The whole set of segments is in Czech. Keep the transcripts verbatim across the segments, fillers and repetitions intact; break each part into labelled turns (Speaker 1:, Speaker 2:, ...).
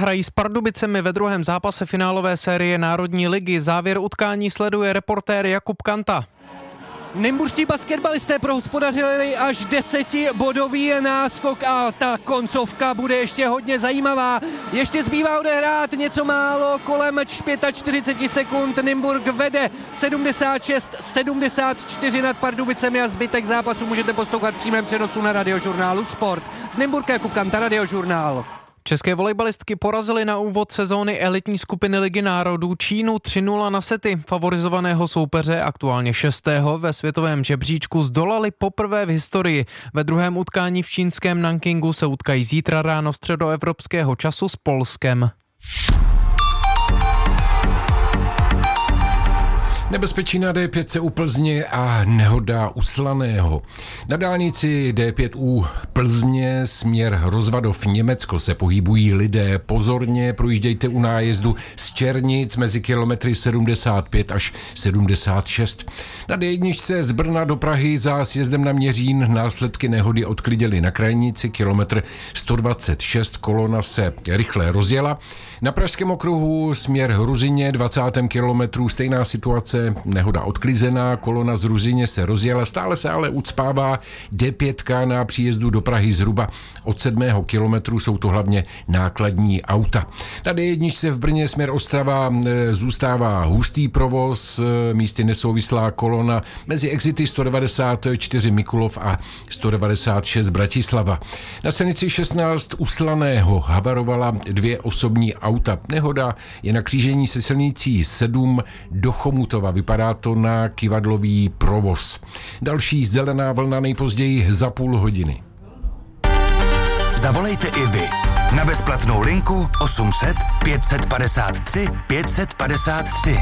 Speaker 1: hrají s Pardubicemi ve druhém zápase finálové série Národní ligy. Závěr utkání sleduje reportér Jakub Kanta.
Speaker 2: Nymburští basketbalisté prohospodařili až desetibodový náskok a ta koncovka bude ještě hodně zajímavá. Ještě zbývá odehrát něco málo, kolem čtyřicet pět sekund. Nymburk vede sedmdesát šest sedmdesát čtyři nad Pardubicemi a zbytek zápasu můžete poslouchat v přímém přenosu na Radiožurnálu Sport. Z Nymburka Jakub Kanta, Radiožurnál.
Speaker 1: České volejbalistky porazily na úvod sezóny elitní skupiny Ligy národů Čínu tři nula na sety. Favorizovaného soupeře, aktuálně šestého ve světovém žebříčku, zdolali poprvé v historii. Ve druhém utkání v čínském Nankingu se utkají zítra ráno středoevropského času s Polskem.
Speaker 3: Nebezpečí na D pět u Plzně a nehoda u Slaného. Na dálnici D pět u Plzně směr Rozvadov Německo se pohybují lidé. Pozorně projíždějte u nájezdu z Černic mezi kilometry sedmdesát pět až sedmdesát šest. Na D jedna z Brna do Prahy za sjezdem na Měřín následky nehody odklidili na krajnici kilometr sto dvacet šest. Kolona se rychle rozjela. Na Pražském okruhu směr Ruzyně dvacátém kilometru stejná situace, nehoda odklizená, kolona z Ruzyně se rozjela, stále se ale ucpává D pět na příjezdu do Prahy zhruba od sedmého kilometru, jsou to hlavně nákladní auta. Na D jedna v Brně směr Ostrava zůstává hustý provoz, místy nesouvislá kolona mezi exity sto devadesát čtyři Mikulov a sto devadesát šest Bratislava. Na silnici šestnáct u Slaného havarovala dvě osobní auta. Nehoda je na křížení se silnicí sedm do Chomutova. Vypadá to na kyvadlový provoz. Další zelená vlna nejpozději za půl hodiny.
Speaker 4: Zavolejte i vy na bezplatnou linku osm set pět padesát tři pět padesát tři.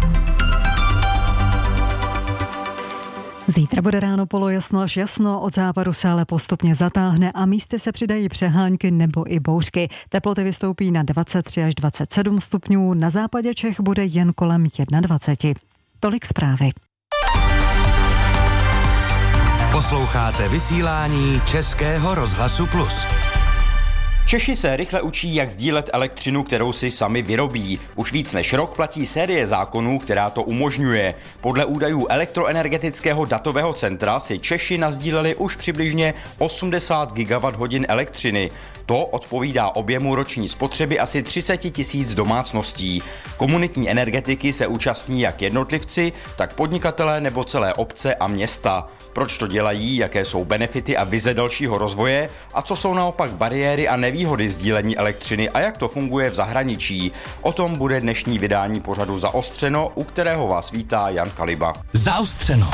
Speaker 5: Zítra bude ráno polojasno až jasno, od západu se ale postupně zatáhne a místy se přidají přehánky nebo i bouřky. Teploty vystoupí na dvacet tři až dvacet sedm stupňů, na západě Čech bude jen kolem dvacet jedna. Tolik zprávy.
Speaker 4: Posloucháte vysílání Českého rozhlasu Plus.
Speaker 6: Češi se rychle učí, jak sdílet elektřinu, kterou si sami vyrobí. Už víc než rok platí série zákonů, která to umožňuje. Podle údajů elektroenergetického datového centra si Češi nasdíleli už přibližně osmdesát gigawatt hodin elektřiny. To odpovídá objemu roční spotřeby asi třicet tisíc domácností. Komunitní energetiky se účastní jak jednotlivci, tak podnikatelé nebo celé obce a města. Proč to dělají, jaké jsou benefity a vize dalšího rozvoje a co jsou naopak bariéry a nevýhody sdílení elektřiny a jak to funguje v zahraničí. O tom bude dnešní vydání pořadu Zaostřeno, u kterého vás vítá Jan Kaliba.
Speaker 4: Zaostřeno.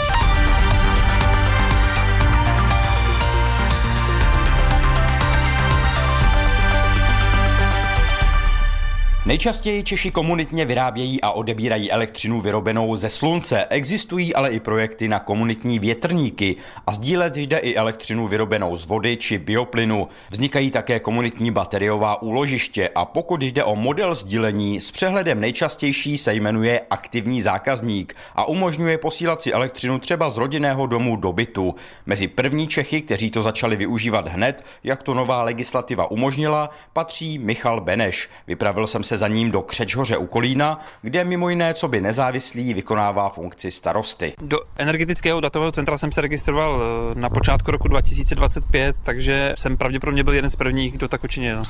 Speaker 6: Nejčastěji Češi komunitně vyrábějí a odebírají elektřinu vyrobenou ze slunce. Existují ale i projekty na komunitní větrníky a sdílet jde i elektřinu vyrobenou z vody či bioplynu. Vznikají také komunitní bateriová úložiště a pokud jde o model sdílení, s přehledem nejčastější se jmenuje aktivní zákazník a umožňuje posílat si elektřinu třeba z rodinného domu do bytu. Mezi první Čechy, kteří to začali využívat hned, jak to nová legislativa umožnila, patří Michal Beneš. Vypravil jsem se za ním do Křečhoře u Kolína, kde mimo jiné coby nezávislý vykonává funkci starosty.
Speaker 7: Do energetického datového centra jsem se registroval na počátku roku dva tisíce dvacet pět, takže jsem pravděpodobně byl jeden z prvních, kdo tak učinil.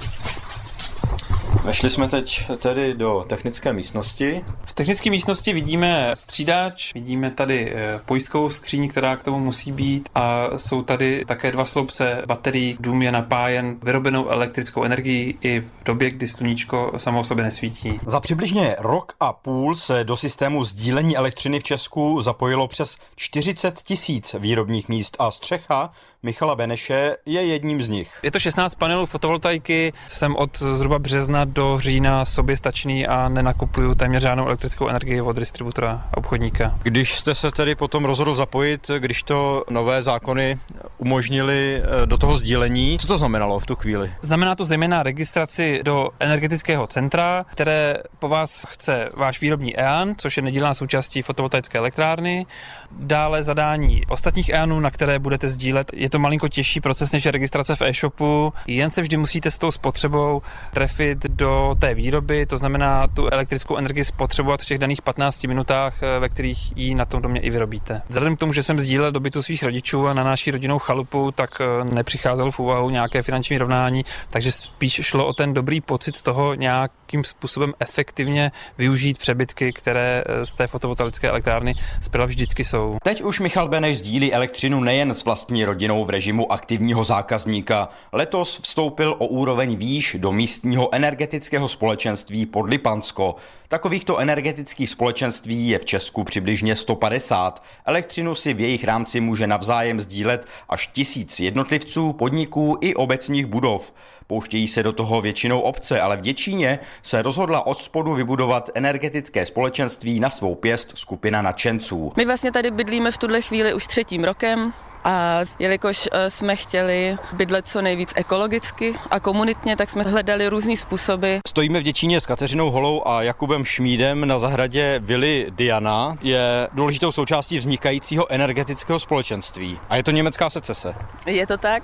Speaker 6: Vešli jsme teď tedy do technické místnosti.
Speaker 7: V technické místnosti vidíme střídač, vidíme tady pojistkovou skříň, která k tomu musí být a jsou tady také dva sloupce baterií. Dům je napájen vyrobenou elektrickou energií i v době, kdy sluníčko samo o sobě nesvítí.
Speaker 6: Za přibližně rok a půl se do systému sdílení elektřiny v Česku zapojilo přes čtyřicet tisíc výrobních míst a střecha Michala Beneše je jedním z nich.
Speaker 7: Je to šestnáct panelů fotovoltaiky, jsem od zhruba března do října soběstačný a nenakupuju téměř žádnou elektrickou energii od distributora a obchodníka.
Speaker 8: Když jste se tedy potom rozhodl zapojit, když to nové zákony umožnili do toho sdílení, co to znamenalo v tu chvíli?
Speaker 7: Znamená to zejména registraci do energetického centra, které po vás chce váš výrobní E A N, což je nedílná součástí fotovoltaické elektrárny, dále zadání ostatních E A Nů, na které budete sdílet. Je to malinko těžší proces než registrace v e-shopu, jen se vždy musíte s tou spotřebou trefit do té výroby, to znamená tu elektrickou energii spotřebovat v těch daných patnácti minutách, ve kterých ji na tom domě i vyrobíte. Vzhledem k tomu, že jsem sdílel do bytu svých rodičů a na naší rodinnou chalupu, tak nepřicházelo v úvahu nějaké finanční rovnání, takže spíš šlo o ten dobrý pocit toho nějakým způsobem efektivně využít přebytky, které z té fotovoltaické elektrárny zprava vždycky jsou.
Speaker 6: Teď už Michal Beneš sdílí elektřinu nejen s vlastní rodinou v režimu aktivního zákazníka. Letos vstoupil o úroveň výš do místního energetického společenství Podlipansko. Takovýchto energetických společenství je v Česku přibližně sto padesát. Elektřinu si v jejich rámci může navzájem sdílet až tisíc jednotlivců, podniků i obecních budov. Pouštějí se do toho většinou obce, ale v Děčíně se rozhodla od spodu vybudovat energetické společenství na svou pěst skupina nadšenců.
Speaker 9: My vlastně tady bydlíme v tuhle chvíli už třetím rokem. A jelikož jsme chtěli bydlet co nejvíc ekologicky a komunitně, tak jsme hledali různý způsoby.
Speaker 8: Stojíme v Děčíně s Kateřinou Holou a Jakubem Šmídem na zahradě vily Diana. Je důležitou součástí vznikajícího energetického společenství. A je to německá secese.
Speaker 9: Je to tak.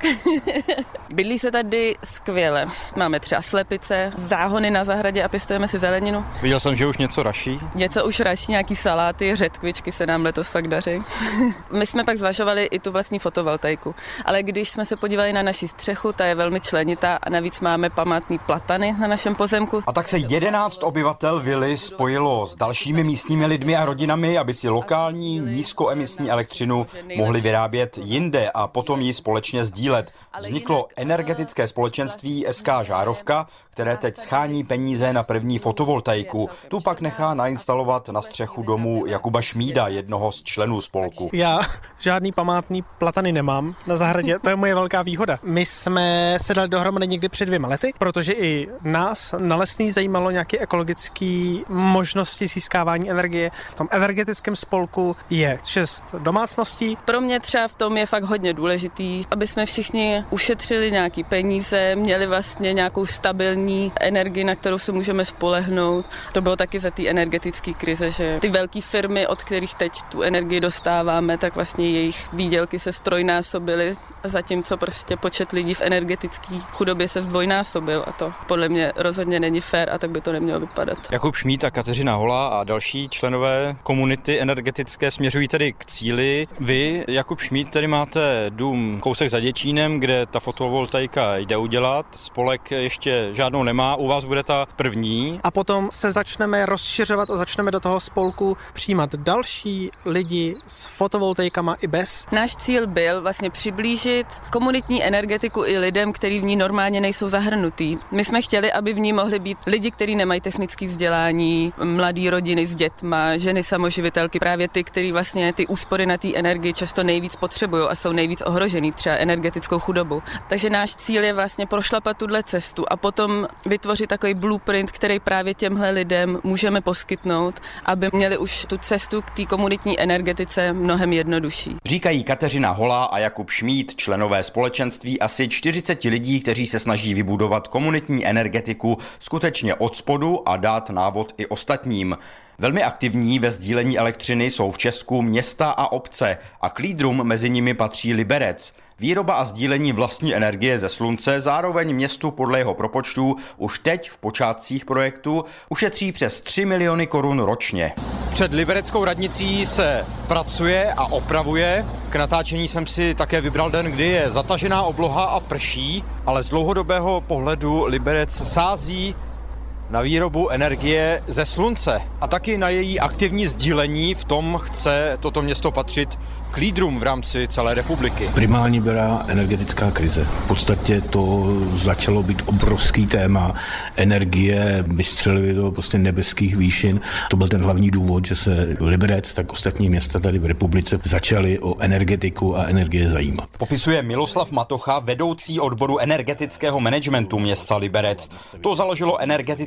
Speaker 9: Bydlí se tady skvěle. Máme třeba slepice, záhony na zahradě a pěstujeme si zeleninu.
Speaker 8: Viděl jsem, že už něco raší.
Speaker 9: Něco už raší, nějaký saláty, řetkvičky se nám letos fakt daří. My jsme pak zvažovali i tu vlastní fotovoltaiku. Ale když jsme se podívali na naši střechu, ta je velmi členitá a navíc máme památný platany na našem pozemku.
Speaker 6: A tak se jedenáct obyvatel vily spojilo s dalšími místními lidmi a rodinami, aby si lokální nízkoemisní elektřinu mohli vyrábět jinde a potom ji společně sdílet. Vzniklo energetické společenství S K Žárovka, které teď schání peníze na první fotovoltaiku. Tu pak nechá nainstalovat na střechu domu Jakuba Šmída, jednoho z členů spolku.
Speaker 10: Já žádný památný platany nemám na zahradě, to je moje velká výhoda. My jsme se dali dohromady někdy před dvěma lety, protože i nás na Lesný zajímalo nějaké ekologické možnosti získávání energie. V tom energetickém spolku je šest domácností.
Speaker 9: Pro mě třeba v tom je fakt hodně důležitý, aby jsme všichni ušetřili nějaký peníze, měli vlastně nějakou stabilní energii, na kterou se můžeme spolehnout. To bylo taky za té energetické krize, že ty velké firmy, od kterých teď tu energii dostáváme, tak vlastně jejich výdělky se strojnásobily, zatímco prostě počet lidí v energetické chudobě se zdvojnásobil a to podle mě rozhodně není fér a tak by to nemělo vypadat.
Speaker 8: Jakub Šmíd a Kateřina Hola a další členové komunity energetické směřují tedy k cíli. Vy, Jakub Šmíd, tedy máte dům kousek za Děčínem, kde ta fotovoltaika jde udělat. Spolek ještě žádnou nemá, u vás bude ta první.
Speaker 10: A potom se začneme rozšiřovat a začneme do toho spolku přijímat další lidi s fotovoltaikama i bez.
Speaker 9: Náš cíl byl vlastně přiblížit komunitní energetiku i lidem, kteří v ní normálně nejsou zahrnutí. My jsme chtěli, aby v ní mohli být lidi, kteří nemají technické vzdělání, mladí rodiny s dětma, ženy samoživitelky, právě ty, kteří vlastně ty úspory na té energii často nejvíc potřebují a jsou nejvíc ohrožený třeba energetickou chudobou. Takže náš cíl je vlastně prošlapat tuhle cestu a potom vytvořit takový blueprint, který právě těmhle lidem můžeme poskytnout, aby měli už tu cestu k té komunitní energetice mnohem jednodušší.
Speaker 6: Říkají Kateřina Holá a Jakub Šmíd, členové společenství asi čtyřicet lidí, kteří se snaží vybudovat komunitní energetiku skutečně od spodu a dát návod i ostatním. Velmi aktivní ve sdílení elektřiny jsou v Česku města a obce a k lídrům mezi nimi patří Liberec. Výroba a sdílení vlastní energie ze slunce zároveň městu podle jeho propočtů už teď v počátcích projektu ušetří přes tři miliony korun ročně.
Speaker 8: Před libereckou radnicí se pracuje a opravuje. K natáčení jsem si také vybral den, kdy je zatažená obloha a prší, ale z dlouhodobého pohledu Liberec sází na výrobu energie ze slunce a taky na její aktivní sdílení. V tom chce toto město patřit k lídrům v rámci celé republiky.
Speaker 11: Primární byla energetická krize. V podstatě to začalo být obrovský téma. Energie vystřelily do prostě nebeských výšin. To byl ten hlavní důvod, že se Liberec, tak ostatní města tady v republice začaly o energetiku a energie zajímat.
Speaker 6: Popisuje Miloslav Matocha, vedoucí odboru energetického managementu města Liberec. To založilo energetické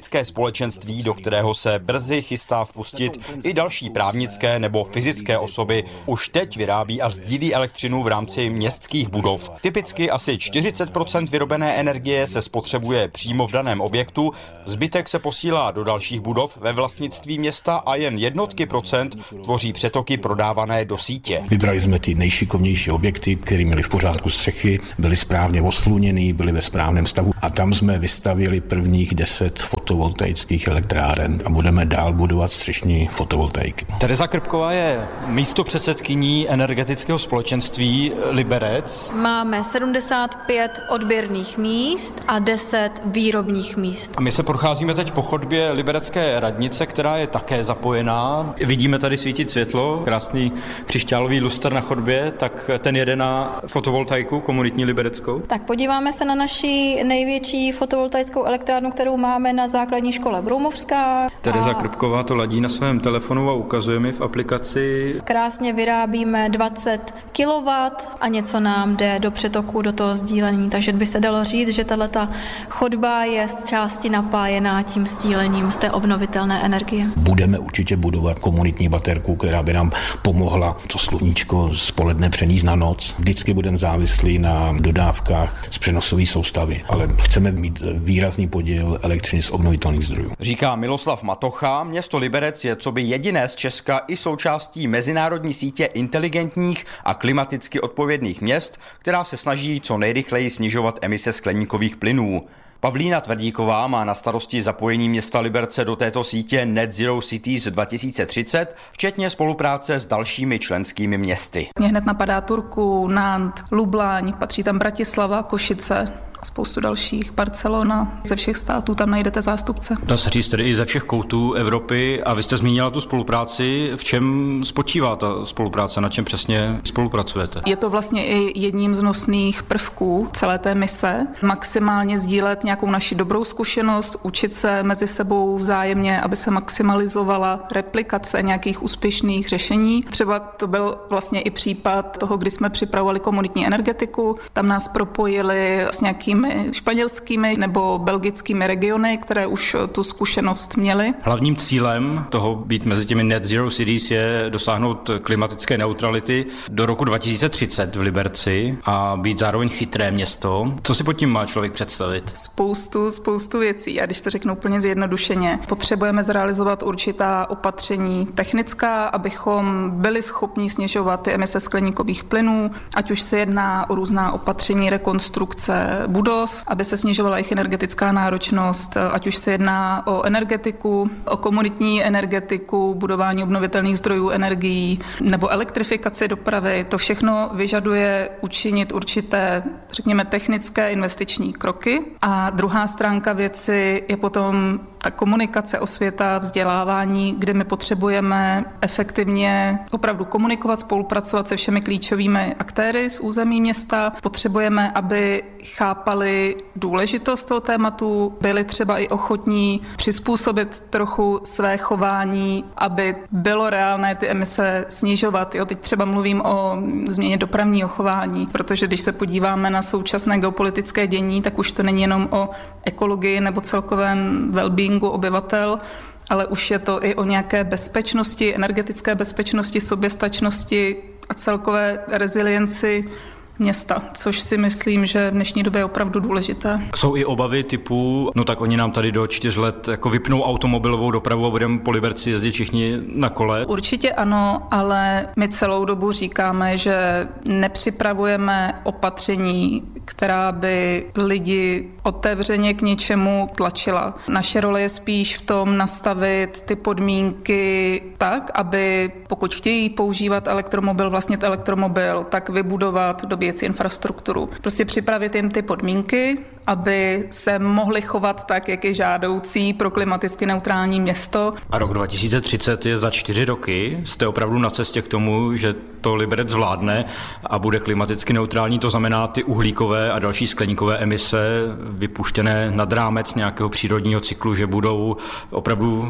Speaker 6: energetické společenství, do kterého se brzy chystá vpustit i další právnické nebo fyzické osoby, už teď vyrábí a sdílí elektřinu v rámci městských budov. Typicky asi čtyřicet procent vyrobené energie se spotřebuje přímo v daném objektu, zbytek se posílá do dalších budov ve vlastnictví města a jen jednotky procent tvoří přetoky prodávané do sítě.
Speaker 11: Vybrali jsme ty nejšikovnější objekty, které měly v pořádku střechy, byly správně osluněný, byly ve správném stavu a tam jsme vystavili prvních deset fotovoltaických elektráren a budeme dál budovat střešní fotovoltaiky.
Speaker 8: Tereza Krpková je místopředsedkyní energetického společenství Liberec.
Speaker 12: Máme sedmdesát pět odběrných míst a deset výrobních míst.
Speaker 8: A my se procházíme teď po chodbě Liberecké radnice, která je také zapojená. Vidíme tady svítit světlo, krásný křišťálový lustr na chodbě, tak ten jede na fotovoltaiku komunitní libereckou.
Speaker 12: Tak podíváme se na naši největší fotovoltaickou elektrárnu, kterou máme na základní škole Broumovská.
Speaker 8: Tereza
Speaker 12: a...
Speaker 8: Krpková to ladí na svém telefonu a ukazuje mi v aplikaci.
Speaker 12: Krásně vyrábíme dvacet kilowattů a něco nám jde do přetoku, do toho sdílení, takže by se dalo říct, že tato chodba je z části napájená tím sdílením z té obnovitelné energie.
Speaker 11: Budeme určitě budovat komunitní baterku, která by nám pomohla to sluníčko z poledne přenést na noc. Vždycky budeme závislí na dodávkách z přenosové soustavy, ale chceme mít výrazný podíl elektřiny z obnovitelných zdrojů.
Speaker 6: Říká Miloslav Matocha, město Liberec je coby jediné z Česka i součástí mezinárodní sítě inteligentních a klimaticky odpovědných měst, která se snaží co nejrychleji snižovat emise skleníkových plynů. Pavlína Tvrdíková má na starosti zapojení města Liberce do této sítě Net Zero Cities dva tisíce třicet, včetně spolupráce s dalšími členskými městy.
Speaker 13: Mě hned napadá Turku, Nant, Lublaň, patří tam Bratislava, Košice a spoustu dalších, Barcelona, ze všech států tam najdete zástupce.
Speaker 8: Dá se říct tedy i ze všech koutů Evropy a vy jste zmínila tu spolupráci. V čem spočívá ta spolupráce, na čem přesně spolupracujete?
Speaker 13: Je to vlastně i jedním z nosných prvků celé té mise. Maximálně sdílet nějakou naši dobrou zkušenost, učit se mezi sebou vzájemně, aby se maximalizovala replikace nějakých úspěšných řešení. Třeba to byl vlastně i případ toho, kdy jsme připravovali komunitní energetiku. Tam nás propojili s nějakými španělskými nebo belgickými regiony, které už tu zkušenost měly.
Speaker 8: Hlavním cílem toho být mezi těmi Net Zero Cities je dosáhnout klimatické neutrality do roku dva tisíce třicet v Liberci a být zároveň chytré město. Co si pod tím má člověk představit?
Speaker 13: Spoustu, spoustu věcí. A když to řeknu úplně zjednodušeně, potřebujeme zrealizovat určitá opatření technická, abychom byli schopni snižovat ty emise skleníkových plynů, ať už se jedná o různá opatření rekonstrukce budov, aby se snižovala jejich energetická náročnost, ať už se jedná o energetiku, o komunitní energetiku, budování obnovitelných zdrojů energií nebo elektrifikaci dopravy. To všechno vyžaduje učinit určité, řekněme, technické investiční kroky. A druhá stránka věci je potom ta komunikace, osvěta, vzdělávání, kde my potřebujeme efektivně opravdu komunikovat, spolupracovat se všemi klíčovými aktéry z území města. Potřebujeme, aby chápali důležitost toho tématu, byli třeba i ochotní přizpůsobit trochu své chování, aby bylo reálné ty emise snižovat. Jo, teď třeba mluvím o změně dopravního chování, protože když se podíváme na současné geopolitické dění, tak už to není jenom o ekologii nebo celkovém well-beingu obyvatel, ale už je to i o nějaké bezpečnosti, energetické bezpečnosti, soběstačnosti a celkové rezilienci města, což si myslím, že v dnešní době je opravdu důležité.
Speaker 8: Jsou i obavy typu, no tak oni nám tady do čtyř let jako vypnou automobilovou dopravu a budeme po Liberci jezdit všichni na kole?
Speaker 13: Určitě ano, ale my celou dobu říkáme, že nepřipravujeme opatření, která by lidi otevřeně k něčemu tlačila. Naše role je spíš v tom nastavit ty podmínky tak, aby pokud chtějí používat elektromobil, vlastnit elektromobil, tak vybudovat dobíjecí infrastrukturu. Prostě připravit jim ty podmínky, aby se mohli chovat tak, jak je žádoucí pro klimaticky neutrální město.
Speaker 8: A rok dva tisíce třicet je za čtyři roky. Jste opravdu na cestě k tomu, že to Liberec zvládne a bude klimaticky neutrální, to znamená ty uhlíkové a další skleníkové emise vypuštěné nad rámec nějakého přírodního cyklu, že budou opravdu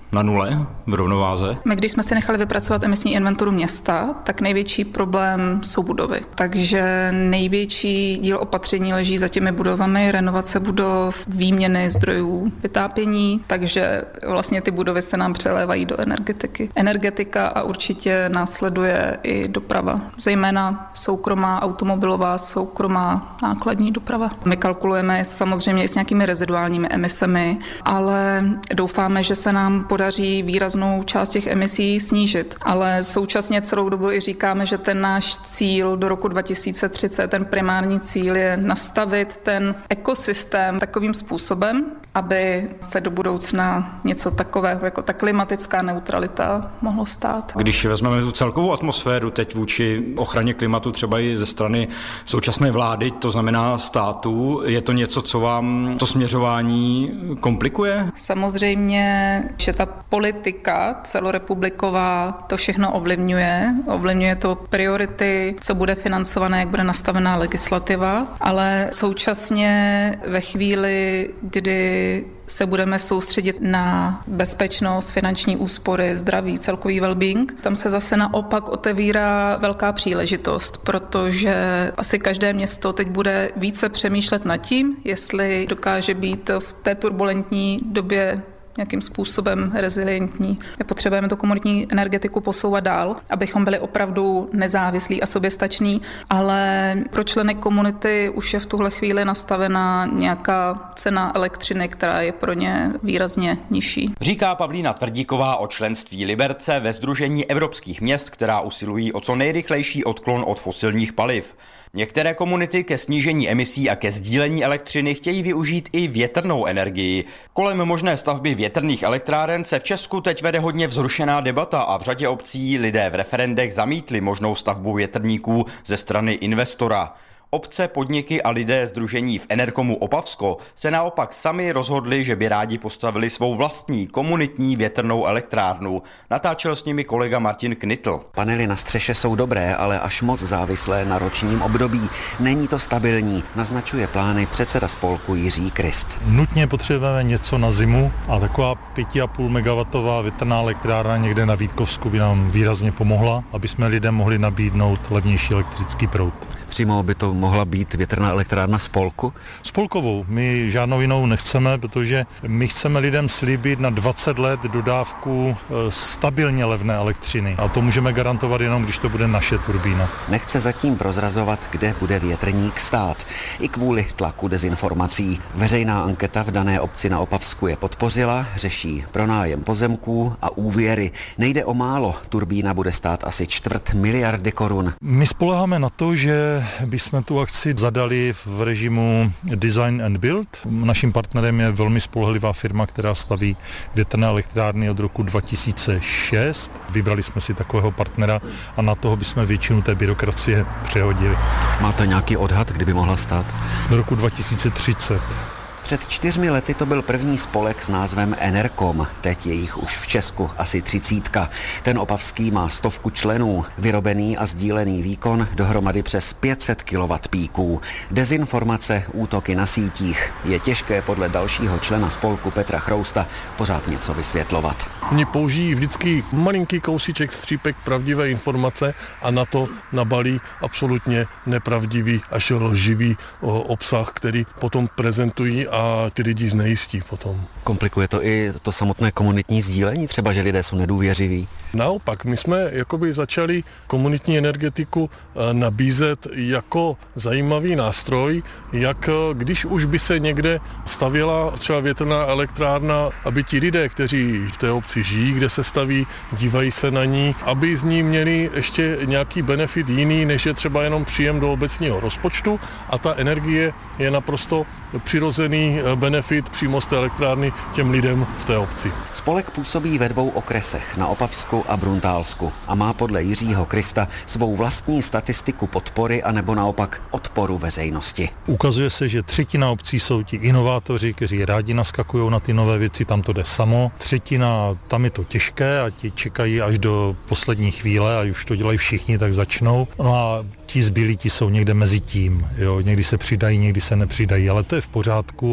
Speaker 14: na nule, v rovnováze?
Speaker 13: My, když jsme si nechali vypracovat emisní inventuru města, tak největší problém jsou budovy. Takže největší díl opatření leží za těmi budovami, renovace budov, výměny zdrojů vytápění, takže vlastně ty budovy se nám přelévají do energetiky. Energetika a určitě následuje i doprava, zejména soukromá automobilová, soukromá nákladní doprava. My kalkulujeme samozřejmě i s nějakými reziduálními emisemi, ale doufáme, že se nám podaří výraznou část těch emisí snížit. Ale současně celou dobu i říkáme, že ten náš cíl do roku dva tisíce třicet, ten primární cíl je nastavit ten ekosystém takovým způsobem, aby se do budoucna něco takového jako ta klimatická neutralita mohlo stát.
Speaker 14: Když vezmeme tu celkovou atmosféru teď vůči ochraně klimatu, třeba i ze strany současné vlády, to znamená státu, je to něco, co vám to směřování komplikuje?
Speaker 13: Samozřejmě, že ta politika celorepubliková to všechno ovlivňuje. Ovlivňuje to priority, co bude financované, jak bude nastavená legislativa, ale současně ve chvíli, kdy se budeme soustředit na bezpečnost, finanční úspory, zdraví, celkový well-being. Tam se zase naopak otevírá velká příležitost, protože asi každé město teď bude více přemýšlet nad tím, jestli dokáže být v té turbulentní době nějakým způsobem rezilientní. My potřebujeme tu komunitní energetiku posouvat dál, abychom byli opravdu nezávislí a soběstační, ale pro členy komunity už je v tuhle chvíli nastavená nějaká cena elektřiny, která je pro ně výrazně nižší.
Speaker 6: Říká Pavlína Tvrdíková o členství Liberce ve Sdružení evropských měst, která usilují o co nejrychlejší odklon od fosilních paliv. Některé komunity ke snížení emisí a ke sdílení elektřiny chtějí využít i větrnou energii. Kolem možné stavby větrných elektráren se v Česku teď vede hodně vzrušená debata a v řadě obcí lidé v referendech zamítli možnou stavbu větrníků ze strany investora. Obce, podniky a lidé sdružení v Enerkomu Opavsko se naopak sami rozhodli, že by rádi postavili svou vlastní komunitní větrnou elektrárnu. Natáčel s nimi kolega Martin Knitl.
Speaker 15: Panely na střeše jsou dobré, ale až moc závislé na ročním období. Není to stabilní, naznačuje plány předseda spolku Jiří Krist.
Speaker 16: Nutně potřebujeme něco na zimu a taková pět a půl megawattová větrná elektrárna někde na Vítkovsku by nám výrazně pomohla, aby jsme lidem mohli nabídnout levnější elektrický proud.
Speaker 15: Přímo by to mohla být větrná elektrárna spolku?
Speaker 16: Spolkovou. My žádnou jinou nechceme, protože my chceme lidem slíbit na dvacet let dodávku stabilně levné elektřiny. A to můžeme garantovat jenom, když to bude naše turbína.
Speaker 15: Nechce zatím prozrazovat, kde bude větrník stát. I kvůli tlaku dezinformací. Veřejná anketa v dané obci na Opavsku je podpořila, řeší pronájem pozemků a úvěry. Nejde o málo. Turbína bude stát asi čtvrt miliardy korun.
Speaker 16: My spoléháme na to, že bychom tu akci zadali v režimu Design and Build. Naším partnerem je velmi spolehlivá firma, která staví větrné elektrárny od roku dva tisíce šest. Vybrali jsme si takového partnera a na toho bychom většinu té byrokracie přehodili.
Speaker 15: Máte nějaký odhad, kdyby mohla stát?
Speaker 16: Do roku dva tisíce třicet.
Speaker 15: Před čtyřmi lety to byl první spolek s názvem Enerkom. Teď je jich už v Česku asi třicítka. Ten opavský má stovku členů. Vyrobený a sdílený výkon dohromady přes pět set kilowattpíků. Dezinformace, útoky na sítích. Je těžké podle dalšího člena spolku Petra Chrousta pořád něco vysvětlovat.
Speaker 17: Oni použijí vždycky malinký kousíček střípek pravdivé informace a na to nabalí absolutně nepravdivý až lživý obsah, který potom prezentují a ty lidi znejistí potom.
Speaker 15: Komplikuje to i to samotné komunitní sdílení, třeba že lidé jsou nedůvěřiví?
Speaker 17: Naopak, my jsme jakoby začali komunitní energetiku nabízet jako zajímavý nástroj, jak když už by se někde stavěla třeba větrná elektrárna, aby ti lidé, kteří v té obci žijí, kde se staví, dívají se na ní, aby z ní měli ještě nějaký benefit jiný, než je třeba jenom příjem do obecního rozpočtu a ta energie je naprosto přirozený benefit přímo z té elektrárny těm lidem v té obci.
Speaker 15: Spolek působí ve dvou okresech, na Opavsku a Bruntálsku, a má podle Jiřího Krista svou vlastní statistiku podpory anebo naopak odporu veřejnosti.
Speaker 16: Ukazuje se, že třetina obcí jsou ti inovátoři, kteří rádi naskakují na ty nové věci, tam to jde samo. Třetina, tam je to těžké a ti čekají až do poslední chvíle a už to dělají všichni, tak začnou. No a ti zbylí, ti jsou někde mezi tím. Jo. Někdy se přidají, někdy se nepřidají, ale to je v pořádku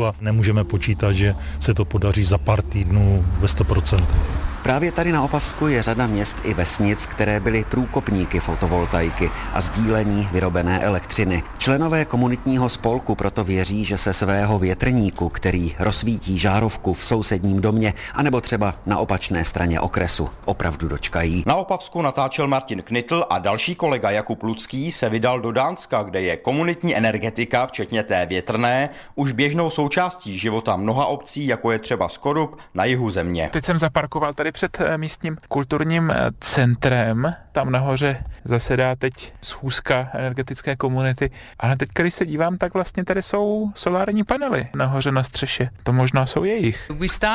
Speaker 16: času a nemůžeme počítat, že se to podaří za pár týdnů ve sto procent.
Speaker 15: Právě tady na Opavsku je řada měst i vesnic, které byly průkopníky fotovoltaiky a sdílení vyrobené elektřiny. Členové komunitního spolku proto věří, že se svého větrníku, který rozsvítí žárovku v sousedním domě, anebo třeba na opačné straně okresu, opravdu dočkají.
Speaker 6: Na Opavsku natáčel Martin Knitl a další kolega Jakub Lucký se vydal do Dánska, kde je komunitní energetika, včetně té větrné, už běžnou součástí života mnoha obcí, jako je třeba Skorup na jihu země.
Speaker 18: Teď jsem zaparkoval tady před místním kulturním centrem. Tam nahoře zasedá teď schůzka energetické komunity. Ale teď, když se dívám, tak vlastně tady jsou solární panely nahoře na střeše. To možná jsou jejich.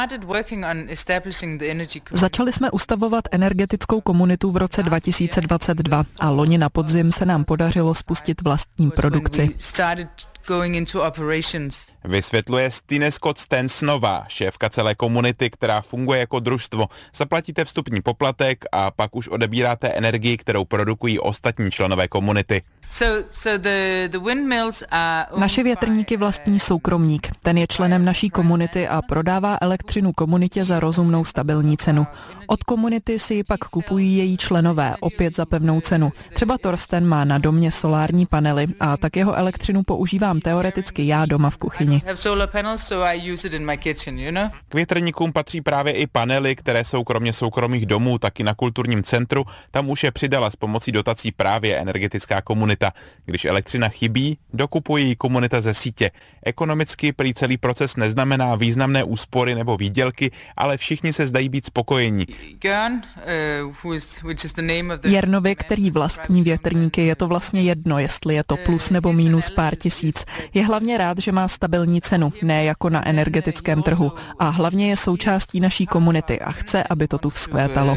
Speaker 19: Začali jsme ustavovat energetickou komunitu v roce dva tisíce dvacet dva a loni na podzim se nám podařilo spustit vlastní produkci.
Speaker 18: Vysvětluje Stine Scott-Stensnová, šéfka celé komunity, která funguje jako družstvo. Zaplatíte vstupní poplatek a pak už odebíráte energii, kterou produkují ostatní členové komunity.
Speaker 19: Naše větrníky vlastní soukromník. Ten je členem naší komunity a prodává elektřinu komunitě za rozumnou stabilní cenu. Od komunity si ji pak kupují její členové, opět za pevnou cenu. Třeba Torsten má na domě solární panely a tak jeho elektřinu používám teoreticky já doma v kuchyni.
Speaker 18: K větrníkům patří právě i panely, které jsou kromě soukromých domů taky na kulturním centru. Tam už je přidala s pomocí dotací právě energetická komunita. Když elektřina chybí, dokupuje ji komunita ze sítě. Ekonomicky prý celý proces neznamená významné úspory nebo výdělky, ale všichni se zdají být spokojení.
Speaker 19: Jernovi, který vlastní větrníky, je to vlastně jedno, jestli je to plus nebo mínus pár tisíc. Je hlavně rád, že má stabilní cenu, ne jako na energetickém trhu. A hlavně je součástí naší komunity a chce, aby to tu vzkvétalo.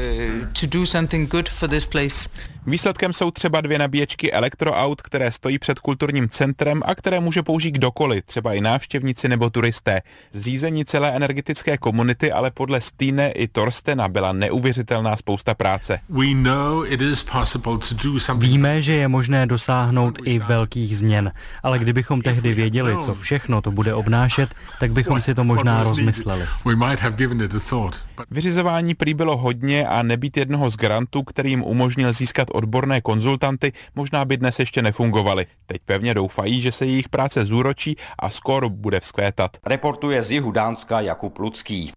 Speaker 18: Výsledkem jsou třeba dvě nabíječky elektroaut, které stojí před kulturním centrem a které může použít kdokoliv, třeba i návštěvníci nebo turisté. Zřízení celé energetické komunity ale podle Stine i Torstena byla neuvěřitelná spousta práce.
Speaker 20: Víme, že je možné dosáhnout i velkých změn, ale kdybychom tehdy věděli, co všechno to bude obnášet, tak bychom si to možná rozmysleli.
Speaker 18: Vyřizování prý bylo hodně a nebýt jednoho z grantů, který jim umožnil získat odborné konzultanty, možná by dnes ještě nefungovaly. Teď pevně doufají, že se jejich práce zúročí a skoro bude vzkvétat.
Speaker 6: Reportuje z jihu Dánska Jakub Lucký.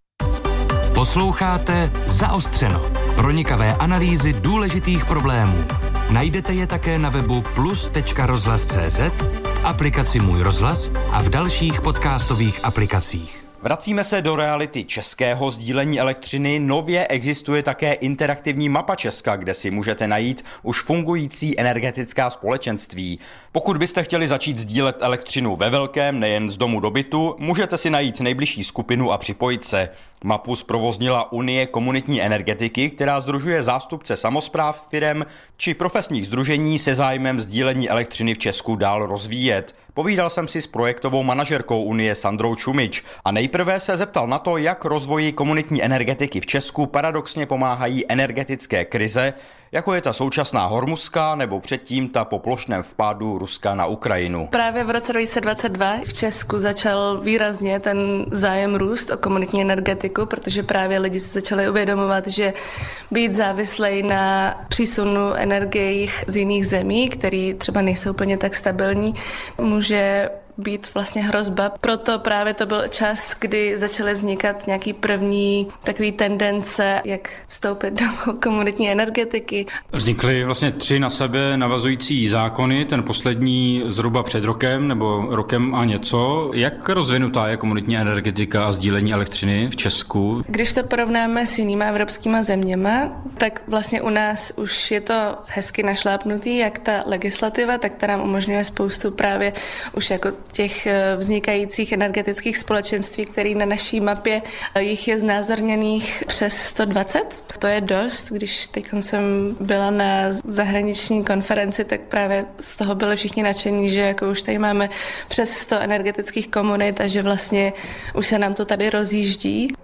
Speaker 4: Posloucháte Zaostřeno. Pronikavé analýzy důležitých problémů. Najdete je také na webu plus tečka rozhlas tečka cé zet, v aplikaci Můj rozhlas a v dalších podcastových aplikacích.
Speaker 6: Vracíme se do reality českého sdílení elektřiny. Nově existuje také interaktivní mapa Česka, kde si můžete najít už fungující energetická společenství. Pokud byste chtěli začít sdílet elektřinu ve velkém, nejen z domu do bytu, můžete si najít nejbližší skupinu a připojit se. Mapu zprovoznila Unie komunitní energetiky, která sdružuje zástupce samospráv, firem či profesních sdružení se zájmem sdílení elektřiny v Česku dál rozvíjet. Povídal jsem si s projektovou manažerkou Unie Sandrou Čumič a nejprve se zeptal na to, jak rozvoji komunitní energetiky v Česku paradoxně pomáhají energetické krize, jako je ta současná hormuzská nebo předtím ta po plošném vpádu Ruska na Ukrajinu.
Speaker 21: Právě v roce dva tisíce dvacet dva v Česku začal výrazně ten zájem růst o komunitní energetiku, protože právě lidi se začali uvědomovat, že být závislej na přísunu energií z jiných zemí, které třeba nejsou úplně tak stabilní, může být vlastně hrozba. Proto právě to byl čas, kdy začaly vznikat nějaký první takový tendence, jak vstoupit do komunitní energetiky.
Speaker 14: Vznikly vlastně tři na sebe navazující zákony, ten poslední zhruba před rokem nebo rokem a něco. Jak rozvinutá je komunitní energetika a sdílení elektřiny v Česku?
Speaker 21: Když to porovnáme s jinýma evropskýma zeměma, tak vlastně u nás už je to hezky našlápnutý, jak ta legislativa, tak ta nám umožňuje spoustu právě už jako těch vznikajících energetických společenství, které na naší mapě jich je znázorněných přes sto dvacet. To je dost, když teď jsem byla na zahraniční konferenci, tak právě z toho byli všichni nadšení, že jako už tady máme přes sto energetických komunit a že vlastně už se nám to tady rozjíždí.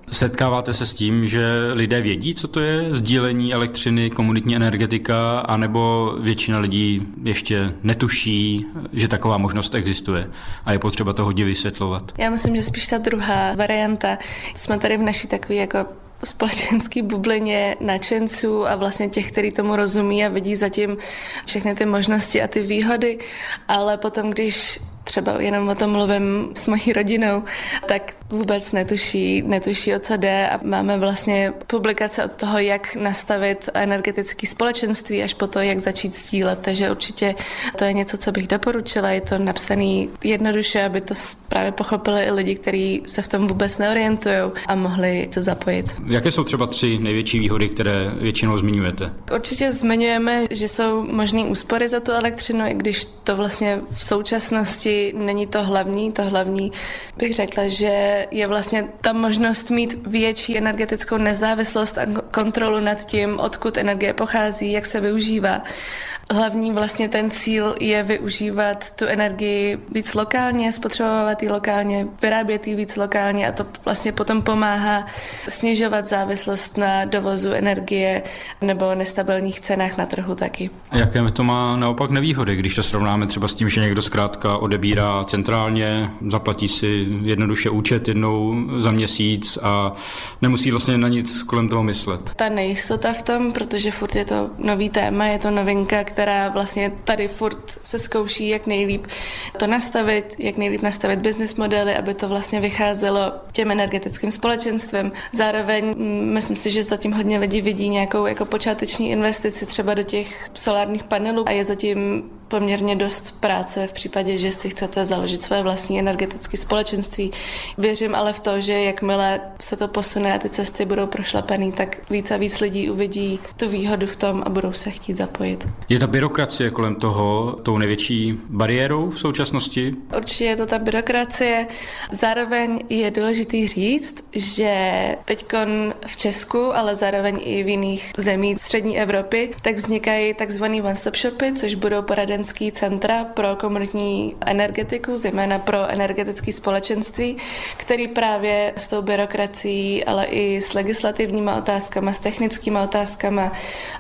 Speaker 14: Setkáváte se s tím, že lidé vědí, co to je sdílení elektřiny, komunitní energetika, anebo většina lidí ještě netuší, že taková možnost existuje a je potřeba to hodně vysvětlovat?
Speaker 21: Já myslím, že spíš ta druhá varianta. Jsme tady v naší takové jako společenský bublině nadšenců a vlastně těch, kteří tomu rozumí a vidí zatím všechny ty možnosti a ty výhody, ale potom, když třeba jenom o tom mluvím s mojí rodinou, tak vůbec netuší, netuší, o co jde a máme vlastně publikace od toho, jak nastavit energetické společenství až po to, jak začít sdílet, takže určitě to je něco, co bych doporučila, je to napsané jednoduše, aby to právě pochopili i lidi, kteří se v tom vůbec neorientují a mohli se zapojit.
Speaker 14: Jaké jsou třeba tři největší výhody, které většinou zmiňujete?
Speaker 21: Určitě zmiňujeme, že jsou možný úspory za tu elektřinu, i když to vlastně v současnosti není to hlavní. To hlavní bych řekla, že je vlastně ta možnost mít větší energetickou nezávislost a kontrolu nad tím, odkud energie pochází, jak se využívá. Hlavní vlastně ten cíl je využívat tu energii víc lokálně, spotřebovat ji lokálně, vyrábět ji víc lokálně a to vlastně potom pomáhá snižovat závislost na dovozu energie nebo nestabilních cenách na trhu taky.
Speaker 14: A jaké to má naopak nevýhody, když to srovnáme třeba s tím, že někdo zkrátka odebírá centrálně, zaplatí si jednoduše účet jednou za měsíc a nemusí vlastně na nic kolem toho myslet.
Speaker 21: Ta nejistota v tom, protože furt je to nový téma, je to novinka, která vlastně tady furt se zkouší, jak nejlíp to nastavit, jak nejlíp nastavit business modely, aby to vlastně vycházelo těm energetickým společenstvem. Zároveň myslím si, že zatím hodně lidí vidí nějakou jako počáteční investici třeba do těch solárních panelů a je zatím poměrně dost práce v případě, že si chcete založit své vlastní energetické společenství. Věřím ale v to, že jakmile se to posune a ty cesty budou prošlapaný, tak víc a víc lidí uvidí tu výhodu v tom a budou se chtít zapojit.
Speaker 14: Je ta byrokracie kolem toho tou největší bariérou v současnosti?
Speaker 21: Určitě je to ta byrokracie. Zároveň je důležitý říct, že teďkon v Česku, ale zároveň i v jiných zemích střední Evropy, tak vznikají takzvaný one-stop shopy, což budou poradenské centra pro komunitní energetiku, zejména pro energetické společenství, který právě s tou byrokracií, ale i s legislativníma otázkama, s technickýma otázkama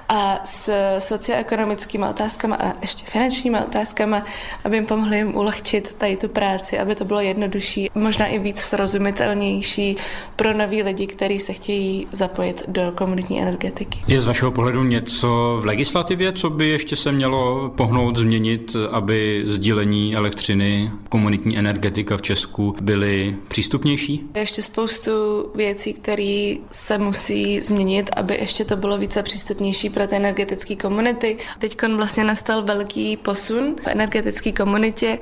Speaker 21: a s socioekonomickýma otázkama a ještě finančníma otázkama, aby jim pomohli jim ulehčit tady tu práci, aby to bylo jednodušší, možná i víc srozumitelnější pro nový lidi, kteří se chtějí zapojit do komunitní energetiky.
Speaker 14: Je z vašeho pohledu něco v legislativě, co by ještě se mělo pohnout, změnit, aby sdílení elektřiny, komunitní energetika v Česku byly přístupnější?
Speaker 21: Ještě spoustu věcí, které se musí změnit, aby ještě to bylo více přístupnější pro ty energetické komunity. Teď vlastně nastal velký posun v energetické komunitě,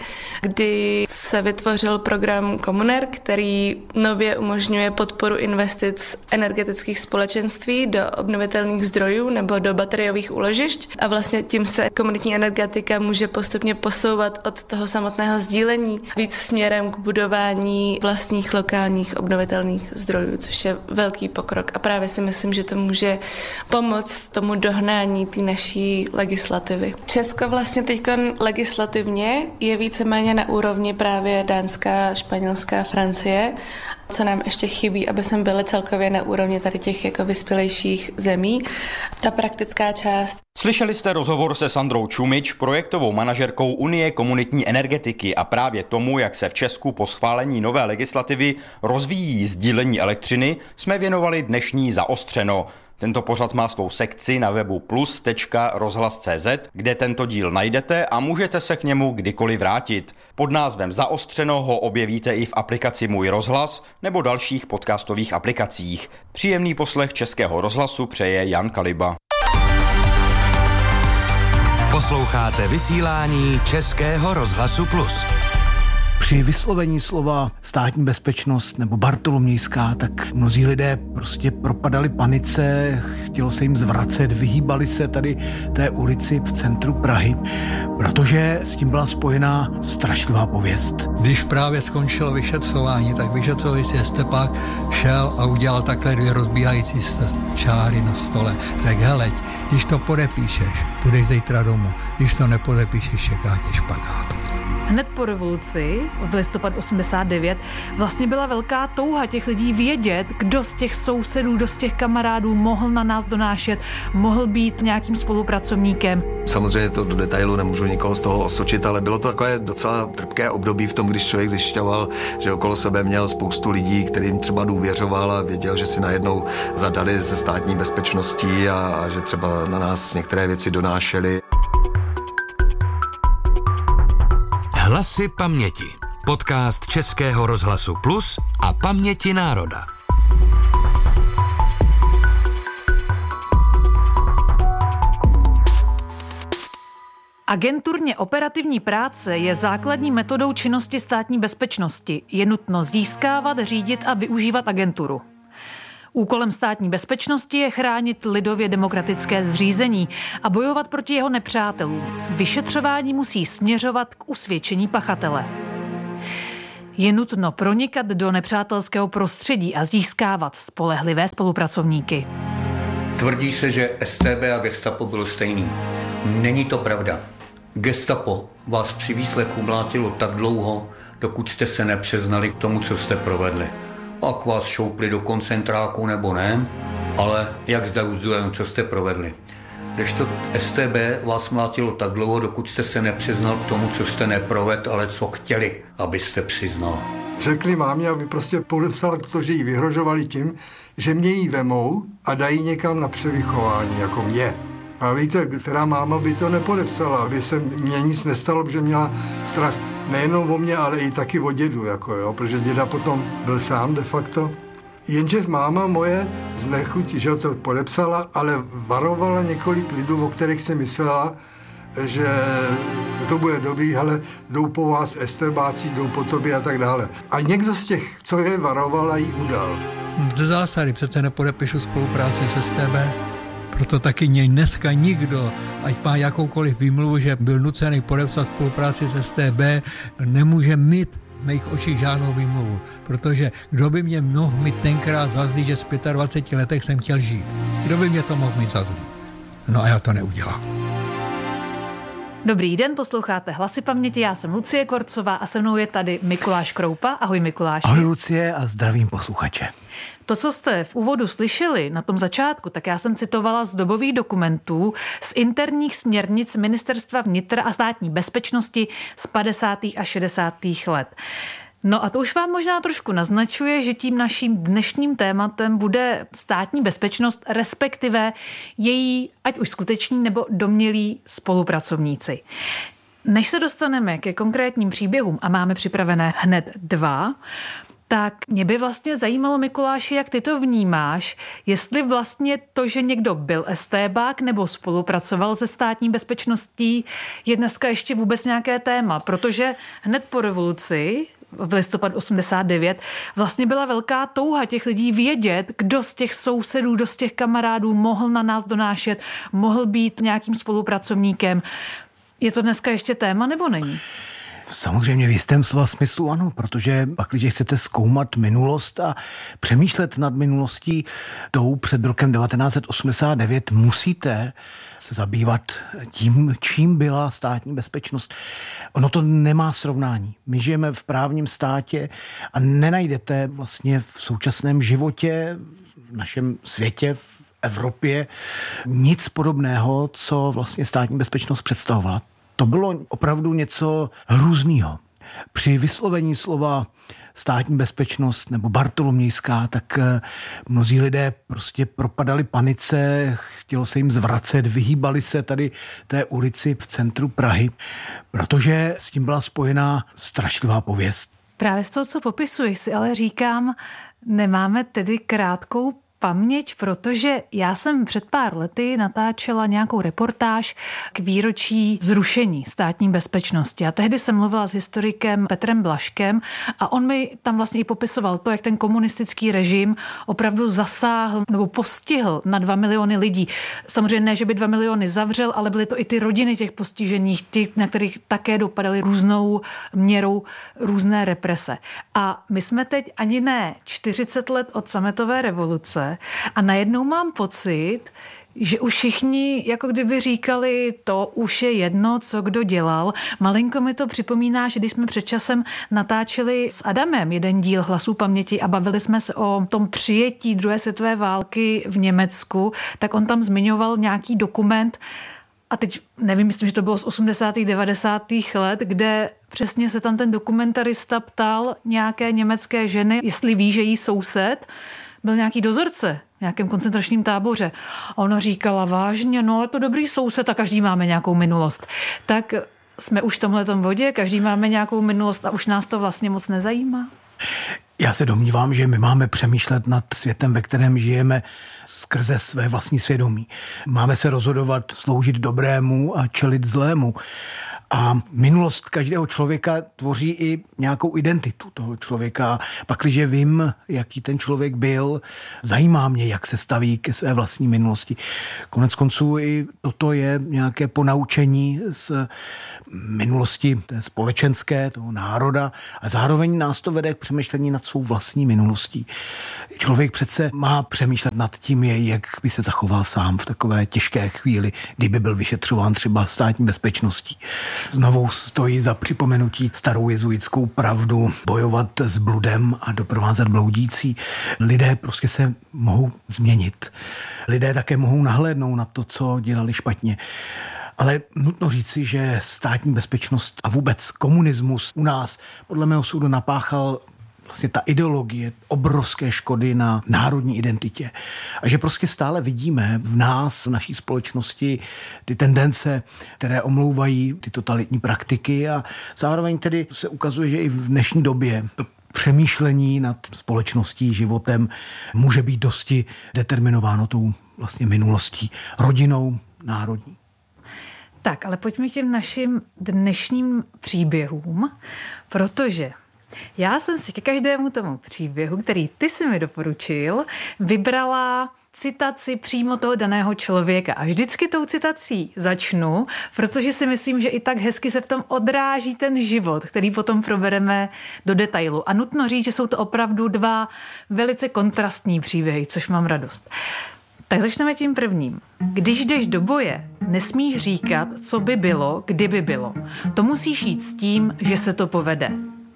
Speaker 21: kdy se vytvořil program Komuner, který nově umožňuje podporu investic energetických společenství do obnovitelných zdrojů nebo do bateriových úložišť a vlastně tím se komunitní energetika může postupně posouvat od toho samotného sdílení víc směrem k budování vlastních lokálních obnovitelných zdrojů, což je velký pokrok. A právě si myslím, že to může pomoct tomu dohnání té naší legislativy. Česko vlastně teď legislativně je víceméně na úrovni právě Dánska, Španělská, Francie. Co nám ještě chybí, aby jsme byli celkově na úrovni tady těch jako vyspělejších zemí. Ta praktická část.
Speaker 6: Slyšeli jste rozhovor se Sandrou Čumič, projektovou manažerkou Unie komunitní energetiky a právě tomu, jak se v Česku po schválení nové legislativy rozvíjí sdílení elektřiny, jsme věnovali dnešní Zaostřeno. Tento pořad má svou sekci na webu plus tečka rozhlas tečka cé zet, kde tento díl najdete a můžete se k němu kdykoliv vrátit. Pod názvem Zaostřeno ho objevíte i v aplikaci Můj rozhlas nebo dalších podcastových aplikacích. Příjemný poslech Českého rozhlasu přeje Jan Kaliba.
Speaker 4: Posloucháte vysílání Českého rozhlasu Plus.
Speaker 2: Při vyslovení slova státní bezpečnost nebo bartolomějská, tak mnozí lidé prostě propadali panice, chtělo se jim zvracet, vyhýbali se tady té ulici v centru Prahy, protože s tím byla spojená strašlivá pověst.
Speaker 22: Když právě skončilo vyšetřování, tak vyšetřovací Stepák šel a udělal takhle dvě rozbíhající čáry na stole. Tak heleď, když to podepíšeš, půjdeš zítra domů, když to nepodepíšeš, čeká tě špagát.
Speaker 1: Hned po revoluci v listopadu osmdesát devět vlastně byla velká touha těch lidí vědět, kdo z těch sousedů, kdo z těch kamarádů mohl na nás donášet, mohl být nějakým spolupracovníkem.
Speaker 3: Samozřejmě to do detailu nemůžu nikoho z toho osočit, ale bylo to takové docela trpké období v tom, když člověk zjišťoval, že okolo sebe měl spoustu lidí, kterým třeba důvěřoval a věděl, že si najednou zadali ze státní bezpečností a, a že třeba na nás některé věci donášeli.
Speaker 4: Hlasy paměti. Podcast Českého rozhlasu Plus a Paměti národa.
Speaker 1: Agenturně operativní práce je základní metodou činnosti státní bezpečnosti. Je nutno získávat, řídit a využívat agenturu. Úkolem státní bezpečnosti je chránit lidově demokratické zřízení a bojovat proti jeho nepřátelům. Vyšetřování musí směřovat k usvědčení pachatele. Je nutno pronikat do nepřátelského prostředí a získávat spolehlivé spolupracovníky.
Speaker 23: Tvrdí se, že S T B a Gestapo bylo stejný. Není to pravda. Gestapo vás při výslechu mlátilo tak dlouho, dokud jste se nepřiznali k tomu, co jste provedli. Pak vás šoupli do koncentráku nebo ne, ale jak zde uzdujeme, co jste provedli. Kdežto S T B vás mlátilo tak dlouho, dokud jste se nepřiznal k tomu, co jste neproved, ale co chtěli, abyste přiznal.
Speaker 24: Řekli mámě, aby prostě podepsala, protože jí vyhrožovali tím, že mě jí vemou a dají někam na převychování, jako mě. A víte, která máma by to nepodepsala, aby se mně nic nestalo, protože měla strach nejenom o mě, ale i taky o dědu, jako jo, protože děda potom byl sám de facto. Jenže máma moje z nechutí, že to podepsala, ale varovala několik lidů, o kterých si myslela, že to bude dobrý, ale jdou po vás estébáci, jdou po tobě a tak dále. A někdo z těch, co je varovala, jí udal.
Speaker 22: Do zásady přece nepodepíšu spolupráci s S T B. Proto taky něj dneska nikdo, ať má jakoukoliv výmluvu, že byl nucený podepsat spolupráci s S T B, nemůže mít v mých očích žádnou výmluvu. Protože kdo by mě mohl mít tenkrát za zlý, že z dvaceti pěti letech jsem chtěl žít? Kdo by mě to mohl mít za zlý? No a já to neudělám.
Speaker 1: Dobrý den, posloucháte Hlasy paměti, já jsem Lucie Korcová a se mnou je tady Mikuláš Kroupa. Ahoj Mikuláši.
Speaker 2: Ahoj Lucie a zdravím posluchače.
Speaker 1: To, co jste v úvodu slyšeli na tom začátku, tak já jsem citovala z dobových dokumentů z interních směrnic Ministerstva vnitra a státní bezpečnosti z padesátých a šedesátých let. No a to už vám možná trošku naznačuje, že tím naším dnešním tématem bude státní bezpečnost, respektive její, ať už skuteční nebo domnělí spolupracovníci. Než se dostaneme ke konkrétním příběhům, a máme připravené hned dva, tak mě by vlastně zajímalo, Mikuláši, jak ty to vnímáš, jestli vlastně to, že někdo byl estébák nebo spolupracoval se státní bezpečností, je dneska ještě vůbec nějaké téma, protože hned po revoluci v listopadu osmdesát devět vlastně byla velká touha těch lidí vědět, kdo z těch sousedů, kdo z těch kamarádů mohl na nás donášet, mohl být nějakým spolupracovníkem. Je to dneska ještě téma nebo není?
Speaker 2: Samozřejmě v jistém slova smyslu ano, protože pak, když chcete zkoumat minulost a přemýšlet nad minulostí tou před rokem devatenáct set osmdesát devět, musíte se zabývat tím, čím byla státní bezpečnost. Ono to nemá srovnání. My žijeme v právním státě a nenajdete vlastně v současném životě, v našem světě, v Evropě nic podobného, co vlastně státní bezpečnost představovala. To bylo opravdu něco hrůznýho. Při vyslovení slova státní bezpečnost nebo bartolomějská, tak mnozí lidé prostě propadali panice, chtělo se jim zvracet, vyhýbali se tady té ulici v centru Prahy, protože s tím byla spojená strašlivá pověst.
Speaker 1: Právě z toho, co popisuješ, si ale říkám, nemáme tedy krátkou paměť, protože já jsem před pár lety natáčela nějakou reportáž k výročí zrušení státní bezpečnosti a tehdy jsem mluvila s historikem Petrem Blažkem a on mi tam vlastně i popisoval to, jak ten komunistický režim opravdu zasáhl nebo postihl na dva miliony lidí. Samozřejmě ne, že by dva miliony zavřel, ale byly to i ty rodiny těch postižených, ty, na kterých také dopadaly různou měrou různé represe. A my jsme teď ani ne čtyřicet let od sametové revoluce, válce a najednou mám pocit, že už všichni jako kdyby říkali, to už je jedno, co kdo dělal. Malinko mi to připomíná, že když jsme před časem natáčeli s Adamem jeden díl Hlasů paměti a bavili jsme se o tom přijetí druhé světové války v Německu, tak on tam zmiňoval nějaký dokument, a teď nevím, myslím, že to bylo z osmdesátých devadesátých let, kde přesně se tam ten dokumentarista ptal nějaké německé ženy, jestli ví, že jí soused byl nějaký dozorce v nějakém koncentračním táboře. A ona říkala, vážně, no ale to dobrý soused a každý máme nějakou minulost. Tak jsme už v tomhletom vodě, každý máme nějakou minulost a už nás to vlastně moc nezajímá.
Speaker 2: Já se domnívám, že my máme přemýšlet nad světem, ve kterém žijeme skrze své vlastní svědomí. Máme se rozhodovat sloužit dobrému a čelit zlému. A minulost každého člověka tvoří i nějakou identitu toho člověka. Pakliže vím, jaký ten člověk byl, zajímá mě, jak se staví ke své vlastní minulosti. Konec konců i toto je nějaké ponaučení z minulosti té společenské, toho národa a zároveň nás to vede k přemýšlení nad svou vlastní minulostí. Člověk přece má přemýšlet nad tím, jak by se zachoval sám v takové těžké chvíli, kdyby byl vyšetřován třeba státní bezpečností. Znovu stojí za připomenutí starou jezuitskou pravdu, bojovat s bludem a doprovázet bloudící. Lidé prostě se mohou změnit. Lidé také mohou nahlédnout na to, co dělali špatně. Ale nutno říci, že státní bezpečnost a vůbec komunismus u nás podle mého soudu napáchal vlastně ta ideologie obrovské škody na národní identitě. A že prostě stále vidíme v nás, v naší společnosti ty tendence, které omlouvají ty totalitní praktiky a zároveň tedy se ukazuje, že i v dnešní době to přemýšlení nad společností, životem může být dosti determinováno tou vlastně minulostí, rodinou, národní.
Speaker 1: Tak, ale pojďme k těm našim dnešním příběhům, protože já jsem si ke každému tomu příběhu, který ty jsi mi doporučil, vybrala citaci přímo toho daného člověka. A vždycky tou citací začnu, protože si myslím, že i tak hezky se v tom odráží ten život, který potom probereme do detailu. A nutno říct, že jsou to opravdu dva velice kontrastní příběhy, což mám radost. Tak začneme tím prvním. Když jdeš do boje, nesmíš říkat, co by bylo, kdyby bylo. To musíš jít s tím, že se to povede.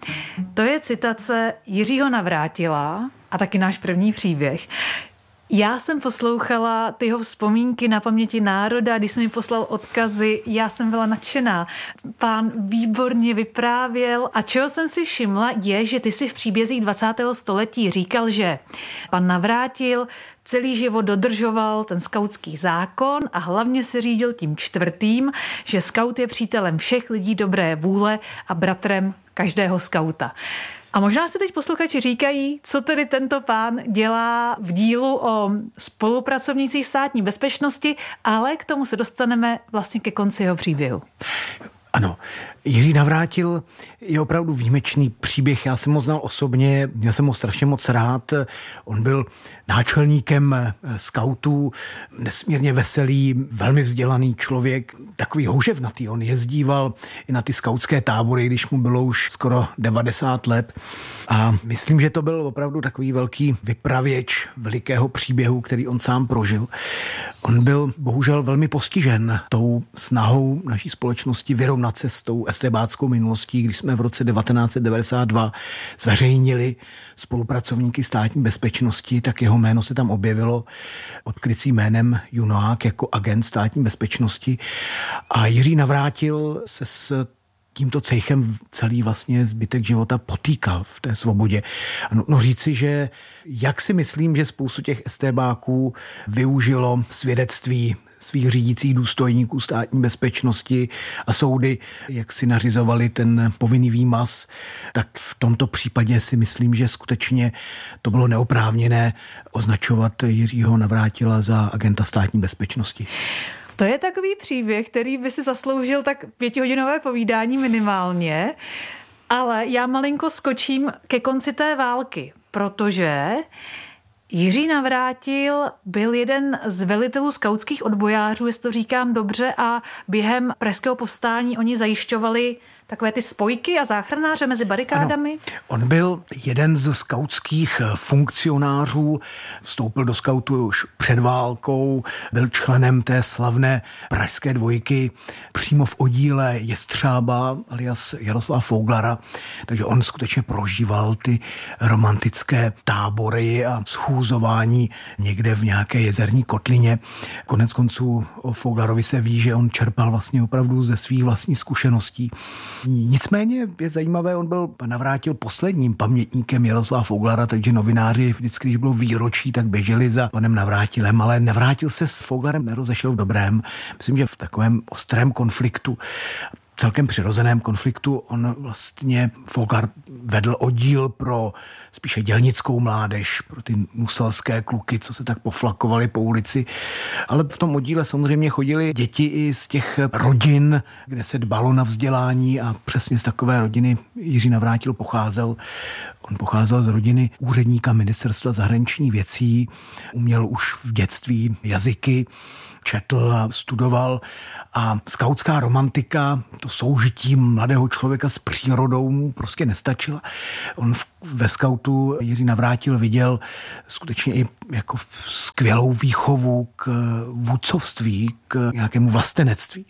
Speaker 1: To je citace Jiřího Navrátila a taky náš první příběh. Já jsem poslouchala ty jeho vzpomínky na paměti národa, když jsem mi poslal odkazy, já jsem byla nadšená. Pán výborně vyprávěl a čeho jsem si všimla je, že ty si v příbězích dvacátého století říkal, že pan Navrátil celý život dodržoval ten skautský zákon a hlavně se řídil tím čtvrtým, že skaut je přítelem všech lidí dobré vůle a bratrem každého skauta. A možná si teď posluchači říkají, co tedy tento pán dělá v dílu o spolupracovnících státní bezpečnosti, ale k tomu se dostaneme vlastně ke konci jeho příběhu.
Speaker 2: Ano, Jiří Navrátil je opravdu výjimečný příběh. Já jsem ho znal osobně, měl jsem ho strašně moc rád. On byl náčelníkem skautů, nesmírně veselý, velmi vzdělaný člověk, takový houževnatý. On jezdíval i na ty skautské tábory, když mu bylo už skoro devadesát let. A myslím, že to byl opravdu takový velký vypravěč velikého příběhu, který on sám prožil. On byl bohužel velmi postižen tou snahou naší společnosti vyrovnat se s tou estébáckou minulostí, když jsme v roce devatenáct set devadesát dva zveřejnili spolupracovníky státní bezpečnosti, tak jeho jméno se tam objevilo pod krycím jménem Junoák jako agent státní bezpečnosti. A Jiří Navrátil se s tímto cejchem celý vlastně zbytek života potýkal v té svobodě. No říci, že jak si myslím, že spoustu těch estébáků využilo svědectví svých řídících důstojníků státní bezpečnosti a soudy, jak si nařizovali ten povinný výmaz, tak v tomto případě si myslím, že skutečně to bylo neoprávněné označovat Jiřího Navrátila za agenta státní bezpečnosti.
Speaker 1: To je takový příběh, který by si zasloužil tak pětihodinové povídání minimálně, ale já malinko skočím ke konci té války, protože Jiří Navrátil byl jeden z velitelů skautských odbojářů, jestli to říkám dobře, a během pražského povstání oni zajišťovali takové ty spojky a záchranáře mezi barikádami?
Speaker 2: Ano, on byl jeden z skautských funkcionářů, vstoupil do skautu už před válkou, byl členem té slavné pražské dvojky přímo v oddíle Jestřába alias Jaroslava Fouglara, takže on skutečně prožíval ty romantické tábory a schůzování někde v nějaké jezerní kotlině. Konec konců o Fouglarovi se ví, že on čerpal vlastně opravdu ze svých vlastních zkušeností. Nicméně je zajímavé, on byl Navrátil posledním pamětníkem Jaroslava Fouglara, takže novináři vždycky, když bylo výročí, tak běželi za panem Navrátilem, ale Navrátil se s Fouglarem nerozešel v dobrém. Myslím, že v takovém ostrém konfliktu, celkem přirozeném konfliktu, on vlastně Fouglar vedl oddíl pro spíše dělnickou mládež, pro ty nuselské kluky, co se tak poflakovali po ulici. Ale v tom oddíle samozřejmě chodili děti i z těch rodin, kde se dbalo na vzdělání a přesně z takové rodiny Jiří Navrátil pocházel. On pocházel z rodiny úředníka ministerstva zahraničních věcí, uměl už v dětství jazyky, četl a studoval a skautská romantika, to soužití mladého člověka s přírodou mu prostě nestačila. On v, ve skautu Jiří Navrátil viděl skutečně i jako skvělou výchovu k vůdcovství, k nějakému vlastenectví.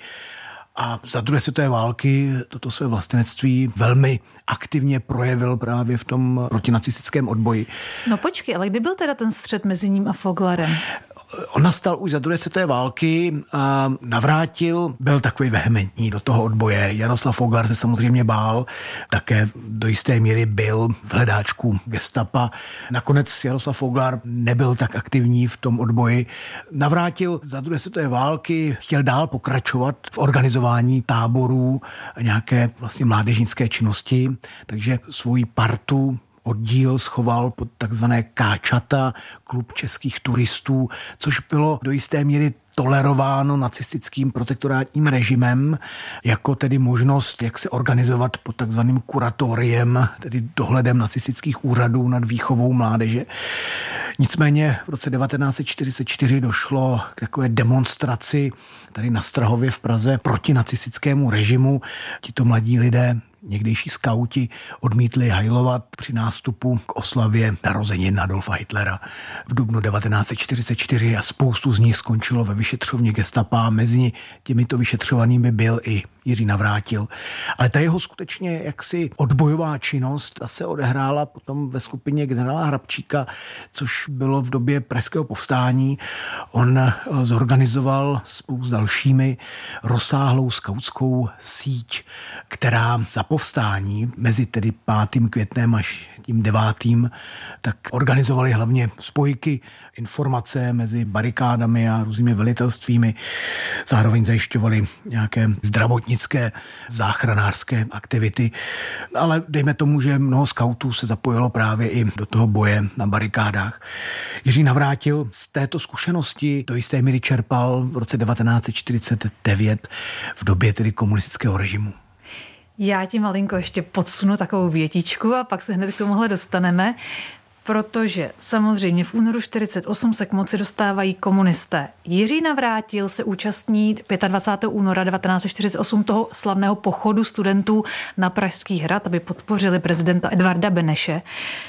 Speaker 2: A za druhé světové války toto své vlastenectví velmi aktivně projevil právě v tom protinacistickém odboji.
Speaker 1: No počkej, ale kdy byl teda ten střet mezi ním a Fouglarem?
Speaker 2: On nastal už za druhé světové války a Navrátil byl takový vehementní do toho odboje. Jaroslav Fouglar se samozřejmě bál, také do jisté míry byl v hledáčku gestapa. Nakonec Jaroslav Fouglar nebyl tak aktivní v tom odboji. Navrátil za druhé světové války chtěl dál pokračovat v organizování táborů a nějaké vlastně mládežnické činnosti, takže svou partu oddíl schoval pod takzvané Káčata, klub českých turistů, což bylo do jisté míry tolerováno nacistickým protektorátním režimem, jako tedy možnost, jak se organizovat pod takzvaným kuratoriem, tedy dohledem nacistických úřadů nad výchovou mládeže. Nicméně v roce devatenáct set čtyřicet čtyři došlo k takové demonstraci tady na Strahově v Praze proti nacistickému režimu. Tito mladí lidé, někdejší skauti, odmítli hajlovat při nástupu k oslavě narozenin Adolfa Hitlera v dubnu devatenáct set čtyřicet čtyři a spoustu z nich skončilo ve vyšetřovně gestapa. Mezi těmito vyšetřovanými byl i Jiří Navrátil. Ale ta jeho skutečně jaksi odbojová činnost, ta se odehrála potom ve skupině generála Hrabčíka, což bylo v době pražského povstání. On zorganizoval spolu s dalšími rozsáhlou skautskou síť, která za povstání mezi tedy pátým květnem až tím devátým tak organizovali hlavně spojky, informace mezi barikádami a různými velitelstvími. Zároveň zajišťovali nějaké zdravotnické, záchranářské aktivity. Ale dejme tomu, že mnoho skautů se zapojilo právě i do toho boje na barikádách. Jiří Navrátil z této zkušenosti do jisté míry čerpal v roce devatenáct set čtyřicet devět v době tedy komunistického režimu.
Speaker 1: Já ti malinko ještě podsunu takovou větičku a pak se hned k tomuhle dostaneme, protože samozřejmě v únoru čtyřicet osm se k moci dostávají komunisté. Jiří Navrátil se účastní dvacátého pátého února devatenáct set čtyřicet osm toho slavného pochodu studentů na Pražský hrad, aby podpořili prezidenta Edvarda Beneše.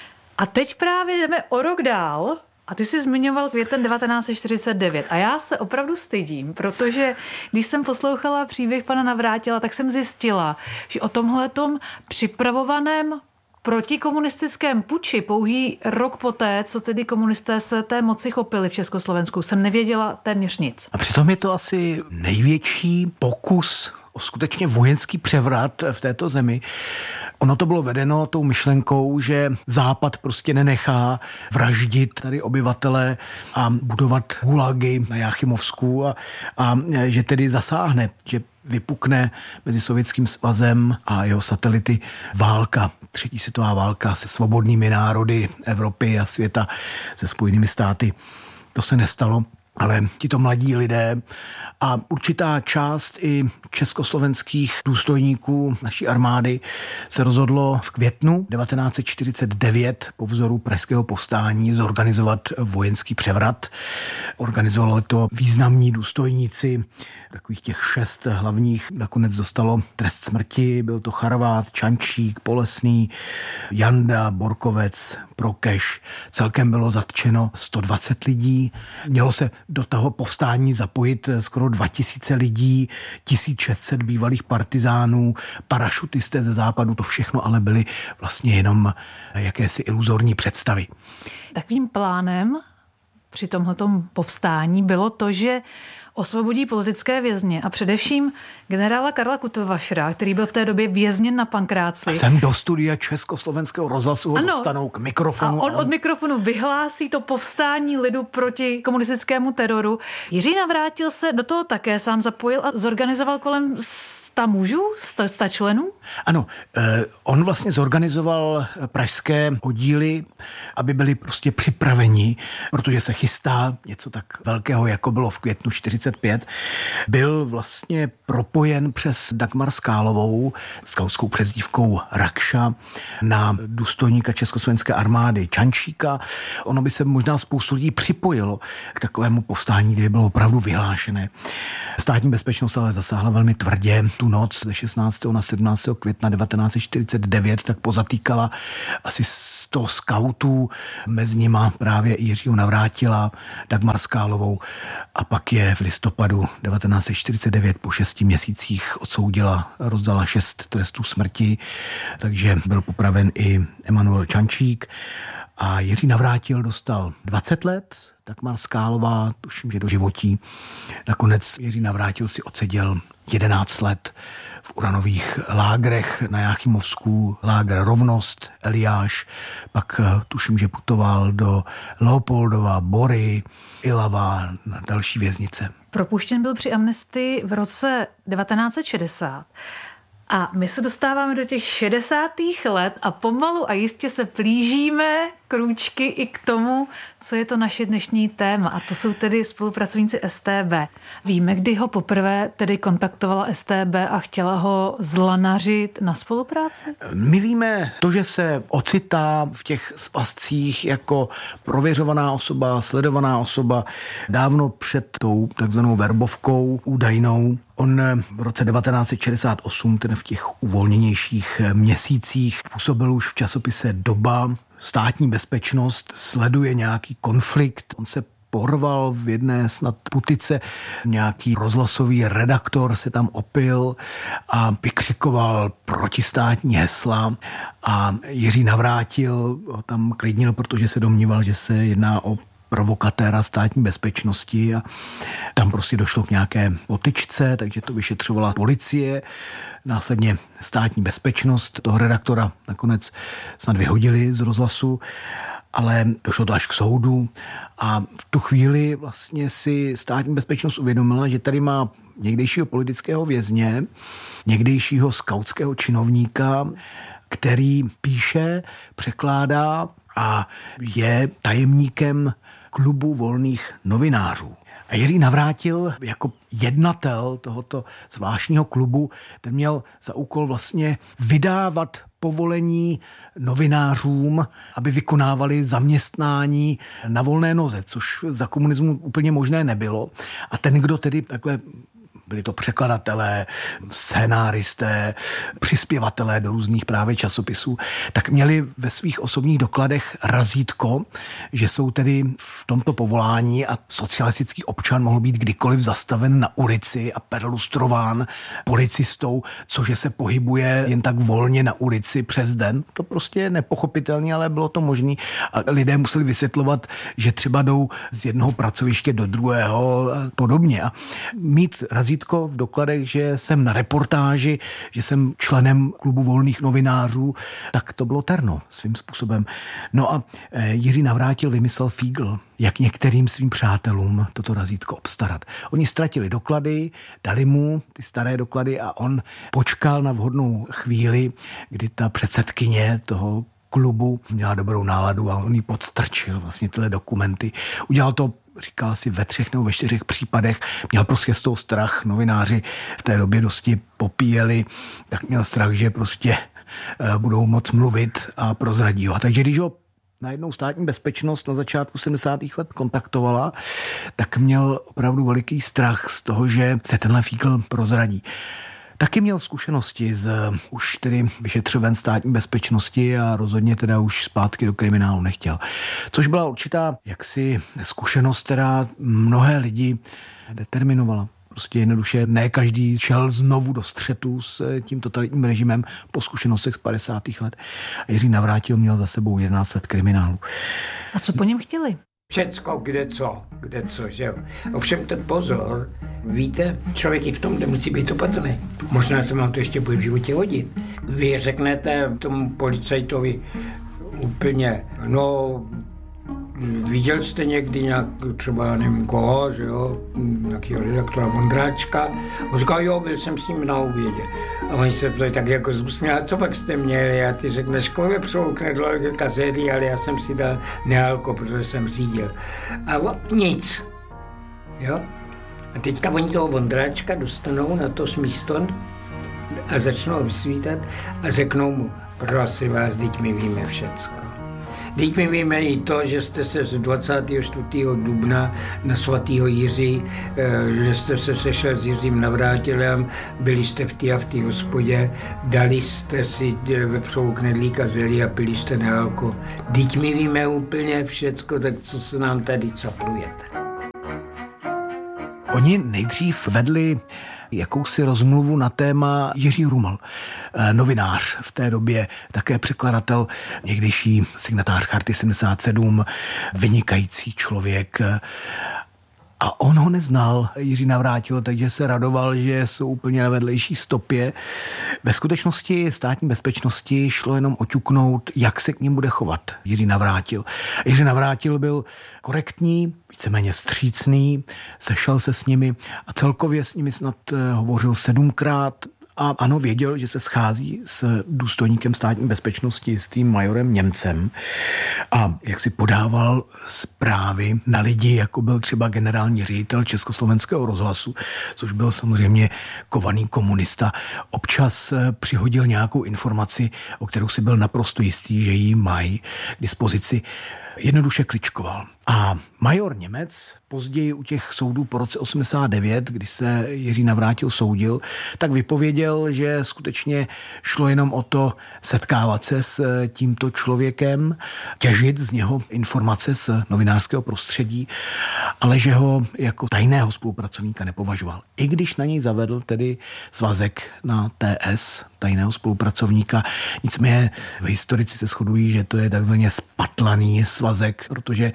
Speaker 1: A teď právě jdeme o rok dál. A ty jsi zmiňoval květen devatenáct set čtyřicet devět a já se opravdu stydím, protože když jsem poslouchala příběh pana Navrátila, tak jsem zjistila, že o tomhletom připravovaném protikomunistickém puči pouhý rok poté, co tedy komunisté se té moci chopili v Československu, jsem nevěděla téměř nic.
Speaker 2: A přitom je to asi největší pokus o skutečně vojenský převrat v této zemi. Ono to bylo vedeno tou myšlenkou, že Západ prostě nenechá vraždit tady obyvatele a budovat gulagy na Jáchymovsku a, a že tedy zasáhne, že vypukne mezi Sovětským svazem a jeho satelity válka, třetí světová válka se svobodnými národy Evropy a světa, se Spojenými státy. To se nestalo. ale tito mladí lidé a určitá část i československých důstojníků naší armády se rozhodlo v květnu devatenáct set čtyřicet devět po vzoru pražského povstání zorganizovat vojenský převrat. Organizovalo to významní důstojníci, takových těch šest hlavních nakonec dostalo trest smrti. Byl to Charvát, Čančík, Polesný, Janda, Borkovec, Prokeš. Celkem bylo zatčeno sto dvacet lidí. Mělo se do toho povstání zapojit skoro dva tisíce lidí, tisíc šest set bývalých partizánů, parašutisté ze západu, to všechno ale byly vlastně jenom jakési iluzorní představy.
Speaker 1: Takovým plánem při tomhletom povstání bylo to, že osvobodí politické vězně a především generála Karla Kutlvašera, který byl v té době vězněn na Pankráci.
Speaker 2: A sem do studia Československého rozhlasu ho dostanou k mikrofonu.
Speaker 1: A on od mikrofonu vyhlásí to povstání lidu proti komunistickému teroru. Jiří Navrátil se do toho také sám zapojil a zorganizoval kolem sta mužů, sta, sta členů?
Speaker 2: Ano, eh, on vlastně zorganizoval pražské oddíly, aby byli prostě připraveni, protože se chystá něco tak velkého, jako bylo v květnu čtyřicet pět. Byl vlastně propojen přes Dagmar Skálovou, skautskou přezdívkou Rakša, na důstojníka československé armády Čančíka. Ono by se možná spoustu lidí připojilo k takovému povstání, kde bylo opravdu vyhlášené. Státní bezpečnost ale zasáhla velmi tvrdě. Tu noc ze šestnáctého na sedmnáctého května devatenáct set čtyřicet devět tak pozatýkala asi sto skautů, mezi nima právě Jiřího Navrátila, Dagmar Skálovou a pak je v listopadu devatenáct set čtyřicet devět po šesti měsících odsoudila, rozdala šest trestů smrti, takže byl popraven i Emanuel Čančík a Jiří Navrátil dostal dvacet let, Dagmar Skálová, tuším, že do životí. Nakonec Jiří Navrátil si odseděl jedenáct let v uranových lágrech na Jáchymovsku, lágr Rovnost, Eliáš, pak tuším, že putoval do Leopoldova, Bory, Ilava, na další věznice.
Speaker 1: Propuštěn byl při amnestii v roce devatenáct set šedesát. A my se dostáváme do těch šedesátých let a pomalu a jistě se plížíme krůčky i k tomu, co je to naše dnešní téma. A to jsou tedy spolupracovníci S T B. Víme, kdy ho poprvé tedy kontaktovala S T B a chtěla ho zlanařit na spolupráci?
Speaker 2: My víme to, že se ocitá v těch svazcích jako prověřovaná osoba, sledovaná osoba dávno před tou takzvanou verbovkou údajnou. On v roce devatenáct set šedesát osm, tedy v těch uvolněnějších měsících, působil už v časopise Doba. Státní bezpečnost sleduje nějaký konflikt. On se porval v jedné snad putice, nějaký rozhlasový redaktor se tam opil a vykřikoval protistátní hesla a Jiří Navrátil ho tam klidnil, protože se domníval, že se jedná o provokatéra státní bezpečnosti a tam prostě došlo k nějaké potyčce, takže to vyšetřovala policie, následně státní bezpečnost, toho redaktora nakonec snad vyhodili z rozhlasu, ale došlo to až k soudu a v tu chvíli vlastně si státní bezpečnost uvědomila, že tady má někdejšího politického vězně, někdejšího skautského činovníka, který píše, překládá a je tajemníkem klubu volných novinářů. A Jiří Navrátil jako jednatel tohoto zvláštního klubu, ten měl za úkol vlastně vydávat povolení novinářům, aby vykonávali zaměstnání na volné noze, což za komunismu úplně možné nebylo. A ten, kdo tedy takhle byli to překladatelé, scénáristé, přispěvatelé do různých právě časopisů, tak měli ve svých osobních dokladech razítko, že jsou tedy v tomto povolání a socialistický občan mohl být kdykoliv zastaven na ulici a perlustrován policistou, cože se pohybuje jen tak volně na ulici přes den. To prostě je nepochopitelné, ale bylo to možné. A lidé museli vysvětlovat, že třeba jdou z jednoho pracoviště do druhého a podobně. A mít razítko v dokladech, že jsem na reportáži, že jsem členem klubu volných novinářů, tak to bylo terno svým způsobem. No a Jiří Navrátil vymyslel fígl, jak některým svým přátelům toto razítko obstarat. Oni ztratili doklady, dali mu ty staré doklady a on počkal na vhodnou chvíli, kdy ta předsedkyně toho klubu měla dobrou náladu a on ji podstrčil vlastně tyhle dokumenty. Udělal to říkal si ve třech nebo ve čtyřech případech, měl prostě z toho strach, novináři v té době dosti popíjeli, tak měl strach, že prostě budou moc mluvit a prozradí ho. A takže když ho najednou státní bezpečnost na začátku sedmdesátých let kontaktovala, tak měl opravdu veliký strach z toho, že se tenhle fíkl prozradí. Taky měl zkušenosti z už tedy vyšetřoven státní bezpečnosti a rozhodně teda už zpátky do kriminálu nechtěl. Což byla určitá jaksi zkušenost, která mnohé lidi determinovala. Prostě jednoduše ne každý šel znovu do střetu s tím totalitním režimem po zkušenostech z padesátých let. A Jiří Navrátil měl za sebou jedenáct let kriminálu.
Speaker 1: A co po něm chtěli?
Speaker 5: Všecko, kde co, kde co, že jo. Ovšem ten pozor, víte, člověk i v tom nemusí být opatrný. Možná se vám to ještě bude v životě hodit. Vy řeknete tomu policajtovi úplně, no, viděl jste někdy nějak, třeba nevím koho, že jo, nějakého redaktora Vondráčka. On říkal, jo, byl jsem s ním na obědě. A oni se ptali tak jako zbusměl, a co pak jste měli? A ty řekneš, koho mě přoukne do kazéry, ale já jsem si dal nealko, protože jsem řídil. A o, nic. Jo? A teďka oni toho Vondráčka dostanou na to místo a začnou vysvítat a řeknou mu, prosím vás, teď my víme všecko. Teď my víme i to, že jste se z dvacátého čtvrtého dubna na svatého Jiří, že jste se sešel s Jiřím Navrátilem, byli jste v té a v té hospodě, dali jste si vepřovou knedlík a zelí a pili jste nealko. Teď my víme úplně všecko, tak co se nám tady caplujete.
Speaker 2: Oni nejdřív vedli jakousi rozmluvu na téma Jiří Ruml, novinář v té době, také překladatel, někdejší signatář Charty sedmdesát sedm, vynikající člověk. A on ho neznal, Jiří Navrátil, takže se radoval, že jsou úplně na vedlejší stopě. Ve skutečnosti státní bezpečnosti šlo jenom oťuknout, jak se k ním bude chovat Jiří Navrátil. Jiří Navrátil byl korektní, víceméně vstřícný, sešel se s nimi a celkově s nimi snad hovořil sedmkrát. A ano, věděl, že se schází s důstojníkem státní bezpečnosti, s tím majorem Němcem a jak si podával zprávy na lidi, jako byl třeba generální ředitel Československého rozhlasu, což byl samozřejmě kovaný komunista. Občas přihodil nějakou informaci, o kterou si byl naprosto jistý, že ji mají k dispozici. Jednoduše kličkoval. A major Němec později u těch soudů po roce osmdesát devět, kdy se Jiří Navrátil soudil, tak vypověděl, že skutečně šlo jenom o to setkávat se s tímto člověkem, těžit z něho informace z novinářského prostředí, ale že ho jako tajného spolupracovníka nepovažoval. I když na něj zavedl tedy svazek na T S, tajného spolupracovníka. Nicméně historici se shodují, že to je takzvaně spatlaný svazek, protože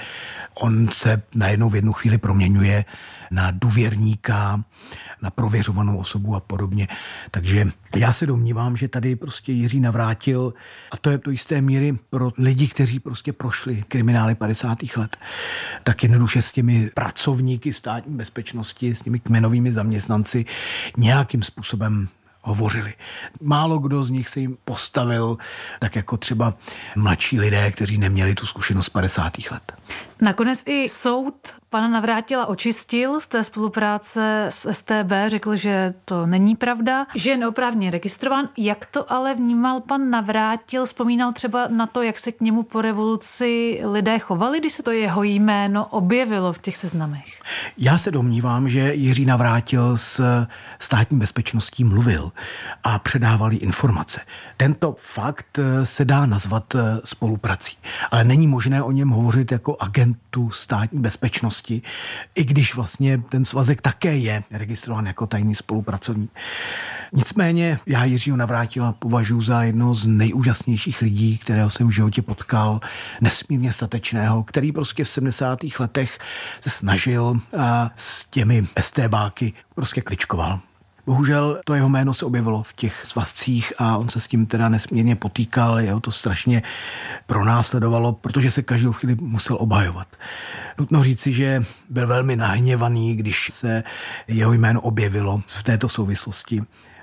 Speaker 2: on se najednou v jednu chvíli proměňuje na důvěrníka, na prověřovanou osobu a podobně. Takže já se domnívám, že tady prostě Jiří Navrátil, a to je do jisté míry pro lidi, kteří prostě prošli kriminály padesátých let, tak jednoduše s těmi pracovníky státní bezpečnosti, s těmi kmenovými zaměstnanci nějakým způsobem hovořili. Málo kdo z nich se jim postavil, tak jako třeba mladší lidé, kteří neměli tu zkušenost z padesátých let.
Speaker 1: Nakonec i soud pana Navrátila očistil z té spolupráce s S T B, řekl, že to není pravda, že je neoprávněně registrován. Jak to ale vnímal pan Navrátil? Vzpomínal třeba na to, jak se k němu po revoluci lidé chovali, když se to jeho jméno objevilo v těch seznamech?
Speaker 2: Já se domnívám, že Jiří Navrátil s státní bezpečností mluvil a předávali informace. Tento fakt se dá nazvat spoluprací, ale není možné o něm hovořit jako agentu státní bezpečnosti, i když vlastně ten svazek také je registrován jako tajný spolupracovník. Nicméně já Jiřího Navrátila považuji za jednoho z nejúžasnějších lidí, kterého jsem v životě potkal, nesmírně statečného, který prostě v sedmdesátých letech se snažil a s těmi STBáky prostě kličkoval. Bohužel to jeho jméno se objevilo v těch svazcích a on se s tím teda nesmírně potýkal, jeho to strašně pronásledovalo, protože se každou chvíli musel obhajovat. Nutno říci, že byl velmi nahněvaný, když se jeho jméno objevilo v této souvislosti.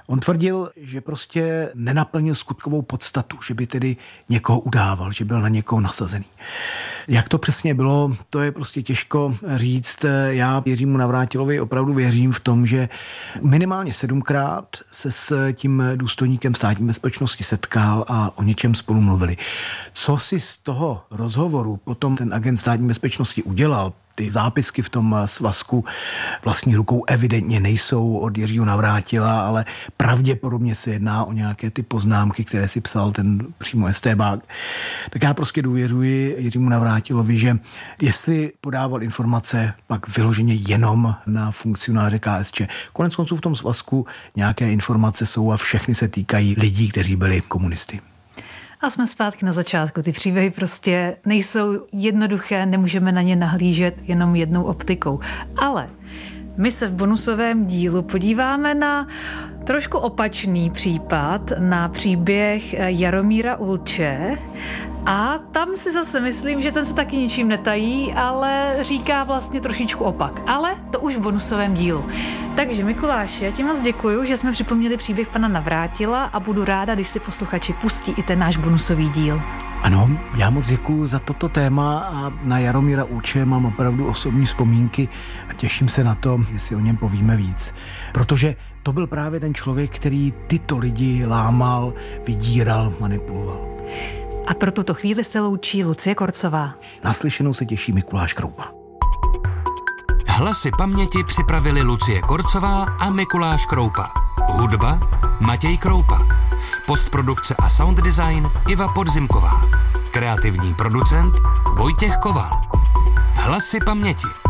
Speaker 2: On tvrdil, že prostě nenaplnil skutkovou podstatu, že by tedy někoho udával, že byl na někoho nasazený. Jak to přesně bylo, to je prostě těžko říct. Já Jiřímu Navrátilovi opravdu věřím v tom, že minimálně sedmkrát se s tím důstojníkem státní bezpečnosti setkal a o něčem spolu mluvili. Co si z toho rozhovoru potom ten agent státní bezpečnosti udělal, ty zápisky v tom svazku vlastní rukou evidentně nejsou od Jiřího Navrátila, ale pravděpodobně se jedná o nějaké ty poznámky, které si psal ten přímo estébák. Tak já prostě důvěřuji Jiřímu Navrátilovi, že jestli podával informace pak vyloženě jenom na funkcionáře K S Č. Konec konců v tom svazku nějaké informace jsou a všechny se týkají lidí, kteří byli komunisty.
Speaker 1: A jsme zpátky na začátku. Ty příběhy prostě nejsou jednoduché, nemůžeme na ně nahlížet jenom jednou optikou. Ale my se v bonusovém dílu podíváme na trošku opačný případ, na příběh Jaromíra Ulče. A tam si zase myslím, že ten se taky ničím netají, ale říká vlastně trošičku opak. Ale to už v bonusovém dílu. Takže Mikuláši, já ti moc děkuju, že jsme připomněli příběh pana Navrátila a budu ráda, když si posluchači pustí i ten náš bonusový díl.
Speaker 2: Ano, já moc děkuju za toto téma a na Jaromíra Ulče mám opravdu osobní vzpomínky a těším se na to, že si o něm povíme víc. Protože to byl právě ten člověk, který tyto lidi lámal, vydíral, manipuloval.
Speaker 1: A pro tuto chvíli se loučí Lucie Korcová.
Speaker 2: Naslyšenou se těší Mikuláš Kroupa.
Speaker 4: Hlasy paměti připravili Lucie Korcová a Mikuláš Kroupa. Hudba Matěj Kroupa. Postprodukce a sound design Iva Podzimková. Kreativní producent Vojtěch Koval. Hlasy paměti.